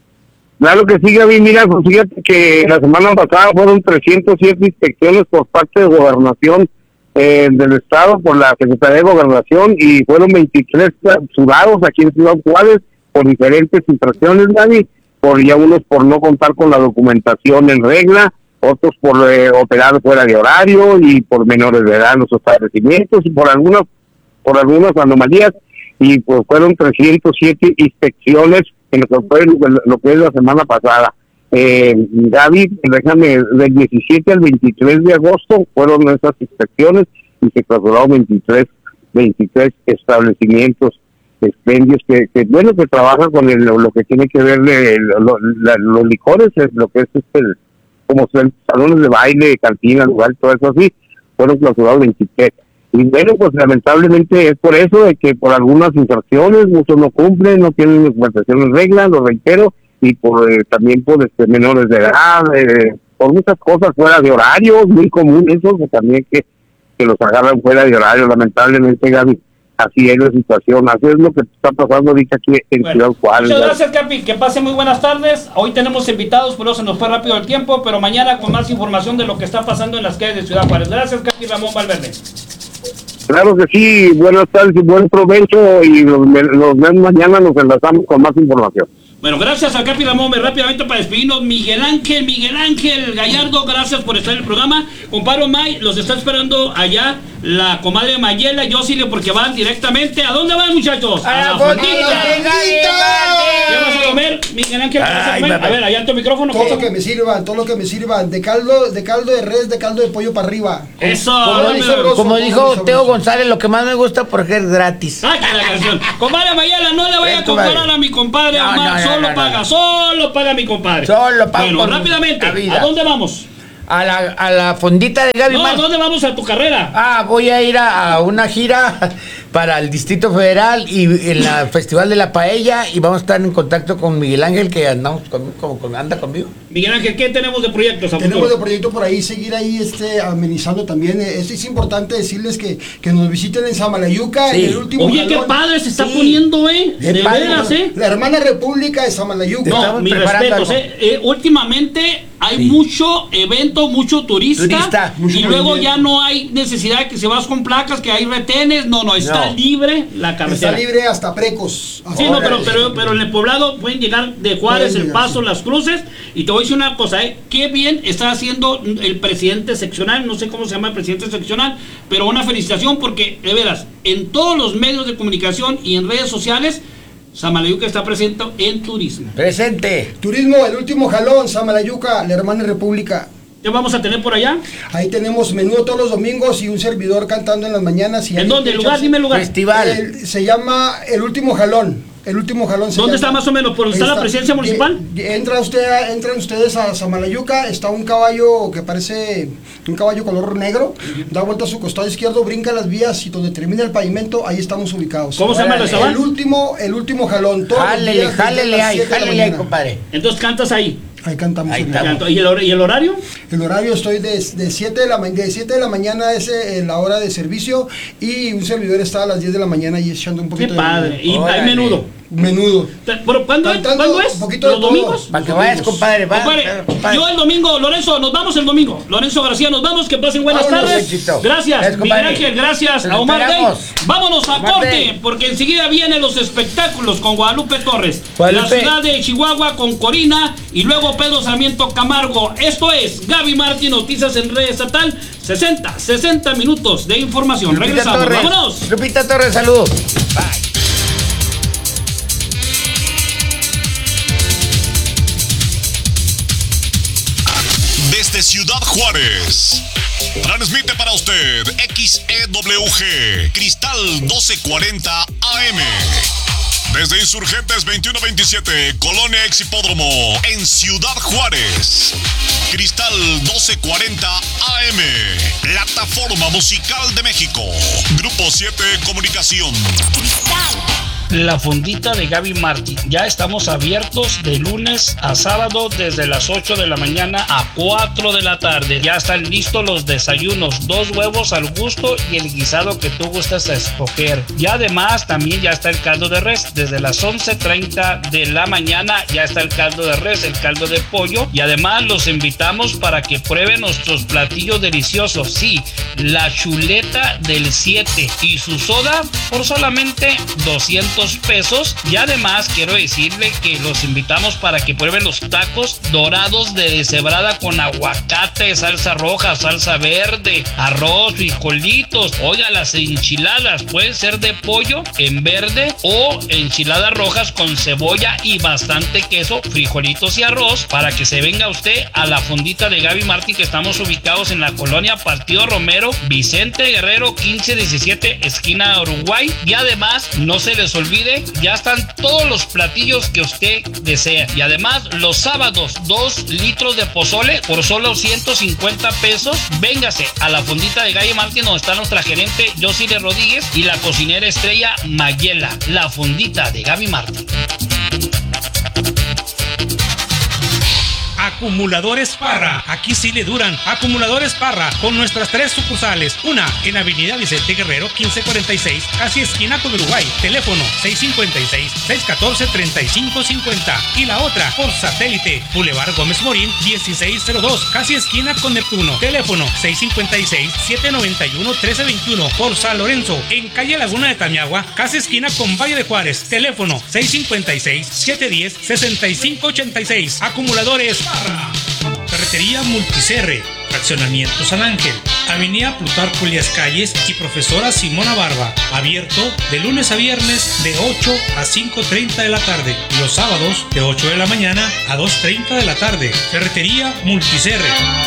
Claro que sí, Gaby, mira, pues fíjate que la semana pasada fueron trescientas siete inspecciones por parte de Gobernación eh, del Estado, por la Secretaría de Gobernación, y fueron veintitrés clausurados aquí en Ciudad Juárez por diferentes infracciones, Gaby, por ya unos por no contar con la documentación en regla, otros por eh, operar fuera de horario y por menores de edad en los establecimientos y por algunas por algunas anomalías, y pues fueron trescientas siete inspecciones en lo que fue lo que es la semana pasada. Eh, Gaby, déjame, del diecisiete al veintitrés de agosto fueron esas inspecciones y se clausuraron veintitrés, veintitrés establecimientos, expendios que, que bueno, que trabajan con el, lo, lo que tiene que ver de, lo, la, los licores, lo que es este, como son salones de baile, cantinas, lugar, todo eso así, fueron clausurados veintitrés. Y bueno, pues lamentablemente es por eso de que por algunas infracciones muchos no cumplen, no tienen documentación en regla, lo reitero, y por eh, también por este, menores de edad, eh, por muchas cosas fuera de horario, muy común eso, que también que, que los agarran fuera de horario, lamentablemente, Gaby. así es la situación, así es lo que está pasando ahorita aquí en Bueno, Ciudad Juárez. muchas gracias, Capi, que pase muy buenas tardes. Hoy tenemos invitados, pero se nos fue rápido el tiempo, pero mañana con más información de lo que está pasando en las calles de Ciudad Juárez. Gracias, Capi Ramón Valverde. Claro que sí, buenas tardes y buen provecho, y los, los vemos mañana, nos enlazamos con más información. Bueno, gracias a Capi Ramón. Rápidamente para despedirnos, Miguel Ángel, Miguel Ángel Gallardo, gracias por estar en el programa. Compadre May, los está esperando allá la comadre Mayela y Yosile, porque van directamente. ¿A dónde van, muchachos? A la fondita. ¿Qué vas a comer, Miguel Ángel? ¿Qué vas a Ay, comer? papá. A ver, allá en tu micrófono. Todo lo que me sirvan, todo lo que me sirvan. De caldo, de caldo de res, de caldo de pollo para arriba. Eso. Como, Dame, dijo, sabroso, como todo dijo sabroso. Teo González, lo que más me gusta porque es gratis. Ah, que la canción. Compadre Mayela, no le vaya a Ven, compadre. comparar a mi compadre No, Omar, no, no, solo no, no. paga, solo paga mi compadre. Solo paga Bueno, por rápidamente, la vida. ¿a dónde vamos? A la, a la fondita de Gaby No, ¿a Martín. dónde vamos a tu carrera? Ah, voy a ir a, a una gira para el Distrito Federal y en la Festival de la Paella, y vamos a estar en contacto con Miguel Ángel, que andamos con, con- con- anda conmigo. Miguel Ángel, ¿qué tenemos de proyectos a Tenemos futuro? de proyecto por ahí, seguir ahí este, amenizando también. Eh, Es, es importante decirles que, que nos visiten en Samalayuca, Sí. en el último Oye, qué jalón. padre se está Sí. poniendo, ¿eh? Qué De padre, veras, ¿eh? La hermana República de Samalayuca. No, Estamos mis preparando respetos, algo. ¿eh? Eh, Últimamente hay Sí. mucho evento, mucho turista, Turista, mucho y luego movimiento. ya no hay necesidad de que se vas con placas, que hay retenes, no, no, está No. libre la Está carretera. libre hasta Precos. Sí, no, pero, pero, pero en el poblado pueden llegar de Juárez, Pueden El llegar, Paso, sí. Las Cruces, y te voy a decir una cosa, ¿eh? Qué bien está haciendo el presidente seccional, no sé cómo se llama el presidente seccional, pero una felicitación porque, de veras, en todos los medios de comunicación y en redes sociales, Samalayuca está presente en turismo. Presente. Turismo, el último jalón, Samalayuca, la hermana República. ¿Qué vamos a tener por allá? Ahí tenemos menú todos los domingos y un servidor cantando en las mañanas. Y ¿En ahí dónde? te ¿Lugar? echas- Dime el lugar. Festival. El- se llama El Último Jalón. El Último Jalón. se ¿Dónde llama. está más o menos? ¿Por donde está la presidencia municipal? Y- y Entra usted, a- entran ustedes a Samalayuca, está un caballo que parece un caballo color negro, da vuelta a su costado izquierdo, brinca las vías y donde termina el pavimento, ahí estamos ubicados. ¿Cómo se llama el El restaurante? último, el último jalón. todos los Jálele, días desde jálele las ahí, siete de la jálele ahí, mañana. compadre. Entonces cantas ahí. Ahí cantamos. Ahí el- estamos. Canto. ¿Y el, hor- y el horario? El horario estoy de, de siete de la ma- de siete de la mañana es eh, la hora de servicio, y un servidor está a las diez de la mañana y echando un Qué poquito padre. de Y Órale. hay menudo. menudo. ¿Pero cuándo es? Cantando ¿Cuándo es? un poquito de ¿Los todo. domingos? Para que Los vayas, domingos. compadre. va, Compadre, compadre. yo el domingo, Lorenzo, nos vamos el domingo. Lorenzo García, nos vamos, que pasen buenas Vámonos, tardes. éxito. Gracias, Gracias, Miguel compadre. Ángel, gracias Te a Omar Day. esperamos. Vámonos a Omar corte, Day. porque enseguida vienen los espectáculos con Guadalupe Torres. Guadalupe. La ciudad de Chihuahua con Corina y luego Pedro Sarmiento Camargo. Esto es Gaby Martín, noticias en red estatal. sesenta, sesenta minutos de información. Lupita Regresamos, Torres. vámonos. Lupita Torres, saludos. Bye. Desde Ciudad Juárez. Transmite para usted X E W G Cristal doce cuarenta A M. Desde Insurgentes veintiuno veintisiete, Colonia Ex Hipódromo, en Ciudad Juárez. Cristal doce cuarenta A M. Plataforma Musical de México. Grupo siete Comunicación. La fondita de Gaby Martín. Ya estamos abiertos de lunes a sábado desde las ocho de la mañana a cuatro de la tarde. Ya están listos los desayunos, dos huevos al gusto y el guisado que tú gustas escoger. Y además también ya está el caldo de res. Desde las once treinta de la mañana ya está el caldo de res, el caldo de pollo. Y además los invitamos para que prueben nuestros platillos deliciosos. Sí, la chuleta del siete y su soda por solamente doscientos pesos. Y además quiero decirle que los invitamos para que prueben los tacos dorados de deshebrada con aguacate, salsa roja, salsa verde, arroz, frijolitos. Oiga, las enchiladas pueden ser de pollo en verde o enchiladas rojas con cebolla y bastante queso, frijolitos y arroz, para que se venga usted a la fondita de Gaby Martín, que estamos ubicados en la colonia Partido Romero, Vicente Guerrero quince diecisiete, esquina Uruguay. Y además no se les olvide, ya están todos los platillos que usted desea. Y además los sábados, dos litros de pozole por solo ciento cincuenta pesos. Véngase a la fondita de Gaby Martín, donde está nuestra gerente Yosile Rodríguez y la cocinera estrella Mayela. La fondita de Gaby Martín. Acumuladores Parra, aquí sí le duran. Acumuladores Parra, con nuestras tres sucursales. Una en Avenida Vicente Guerrero, quince cuarenta y seis, casi esquina con Uruguay. Teléfono seis cinco seis, seis uno cuatro, tres cinco cinco cero. Y la otra por satélite, Boulevard Gómez Morín, dieciséis cero dos, casi esquina con Neptuno. Teléfono seis cinco seis, siete nueve uno, uno tres dos uno. Por San Lorenzo, en calle Laguna de Tamiagua, casi esquina con Valle de Juárez. Teléfono seis cinco seis, siete uno cero, seis cinco ocho seis. Acumuladores Parra. Ferretería Multicerre, Fraccionamiento San Ángel, Avenida Plutarco Elías Calles y Profesora Simona Barba. Abierto de lunes a viernes de ocho a cinco treinta de la tarde. Los sábados de ocho de la mañana a dos treinta de la tarde. Ferretería Multicerre.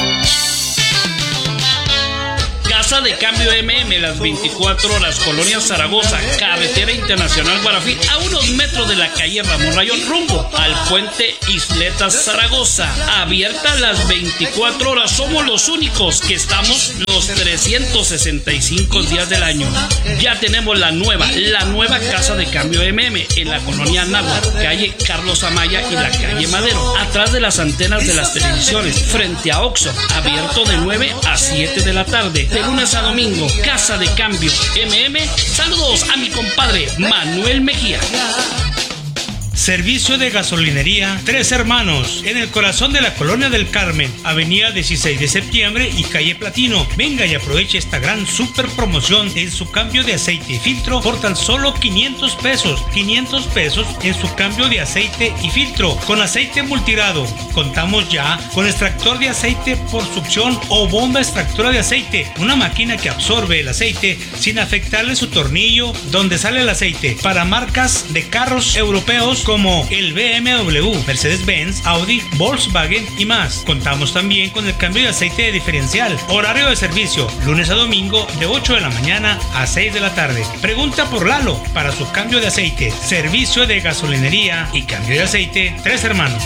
Casa de Cambio M M, las veinticuatro horas, Colonia Zaragoza, Carretera Internacional Guarafí, a unos metros de la calle Ramón Rayón, rumbo al puente Isletas Zaragoza. Abierta las veinticuatro horas, somos los únicos que estamos los trescientos sesenta y cinco días del año. Ya tenemos la nueva, la nueva Casa de Cambio M M en la Colonia Náhuatl, calle Carlos Amaya y la calle Madero, atrás de las antenas de las televisiones, frente a Oxxo. Abierto de nueve a siete de la tarde. De lunes a domingo, Casa de Cambio M M. Saludos a mi compadre Manuel Mejía. Servicio de gasolinería Tres Hermanos, en el corazón de la Colonia del Carmen, avenida dieciséis de septiembre y calle Platino. Venga y aproveche esta gran super promoción en su cambio de aceite y filtro por tan solo quinientos pesos. quinientos pesos en su cambio de aceite y filtro con aceite multigrado. Contamos ya con extractor de aceite por succión o bomba extractora de aceite, una máquina que absorbe el aceite sin afectarle su tornillo donde sale el aceite, para marcas de carros europeos como el B M W, Mercedes-Benz, Audi, Volkswagen y más. Contamos también con el cambio de aceite de diferencial. Horario de servicio, lunes a domingo de ocho de la mañana a seis de la tarde. Pregunta por Lalo para su cambio de aceite. Servicio de gasolinería y cambio de aceite Tres Hermanos.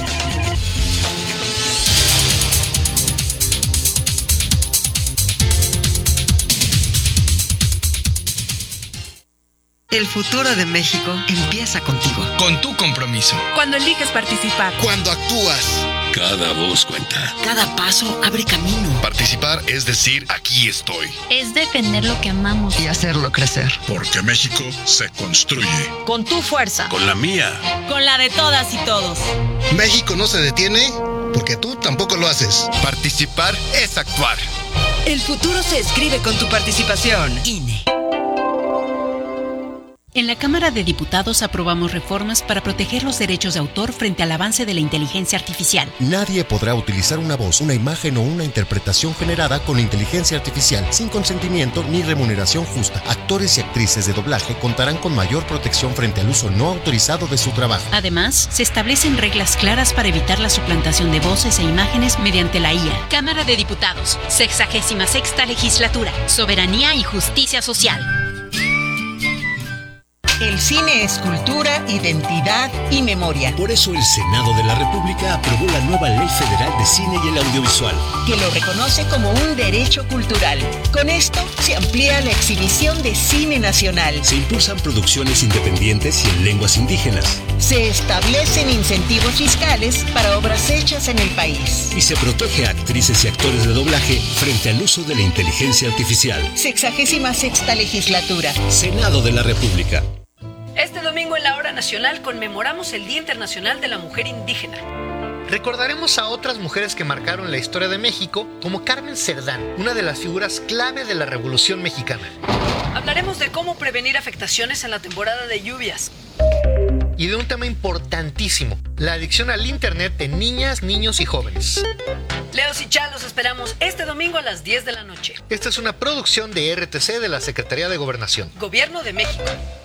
El futuro de México empieza contigo. Con tu compromiso. Cuando eliges participar. Cuando actúas. Cada voz cuenta. Cada paso abre camino. Participar es decir, aquí estoy. Es defender lo que amamos. Y hacerlo crecer. Porque México se construye. Con tu fuerza. Con la mía. Con la de todas y todos. México no se detiene porque tú tampoco lo haces. Participar es actuar. El futuro se escribe con tu participación. I N E. En la Cámara de Diputados aprobamos reformas para proteger los derechos de autor frente al avance de la inteligencia artificial. Nadie podrá utilizar una voz, una imagen o una interpretación generada con inteligencia artificial sin consentimiento ni remuneración justa. Actores y actrices de doblaje contarán con mayor protección frente al uso no autorizado de su trabajo. Además, se establecen reglas claras para evitar la suplantación de voces e imágenes mediante la I A. Cámara de Diputados, sexagésima sexta legislatura, soberanía y justicia social. El cine es cultura, identidad y memoria. Por eso el Senado de la República aprobó la nueva Ley Federal de Cine y el Audiovisual, que lo reconoce como un derecho cultural. Con esto se amplía la exhibición de cine nacional. Se impulsan producciones independientes y en lenguas indígenas. Se establecen incentivos fiscales para obras hechas en el país. Y se protege a actrices y actores de doblaje frente al uso de la inteligencia artificial. Sexagésima sexta legislatura. Senado de la República. Este domingo en la Hora Nacional conmemoramos el Día Internacional de la Mujer Indígena. Recordaremos a otras mujeres que marcaron la historia de México, como Carmen Cerdán, una de las figuras clave de la Revolución Mexicana. Hablaremos de cómo prevenir afectaciones en la temporada de lluvias. Y de un tema importantísimo, la adicción al Internet de niñas, niños y jóvenes. Leos y Chá los esperamos este domingo a las diez de la noche. Esta es una producción de R T C de la Secretaría de Gobernación. Gobierno de México.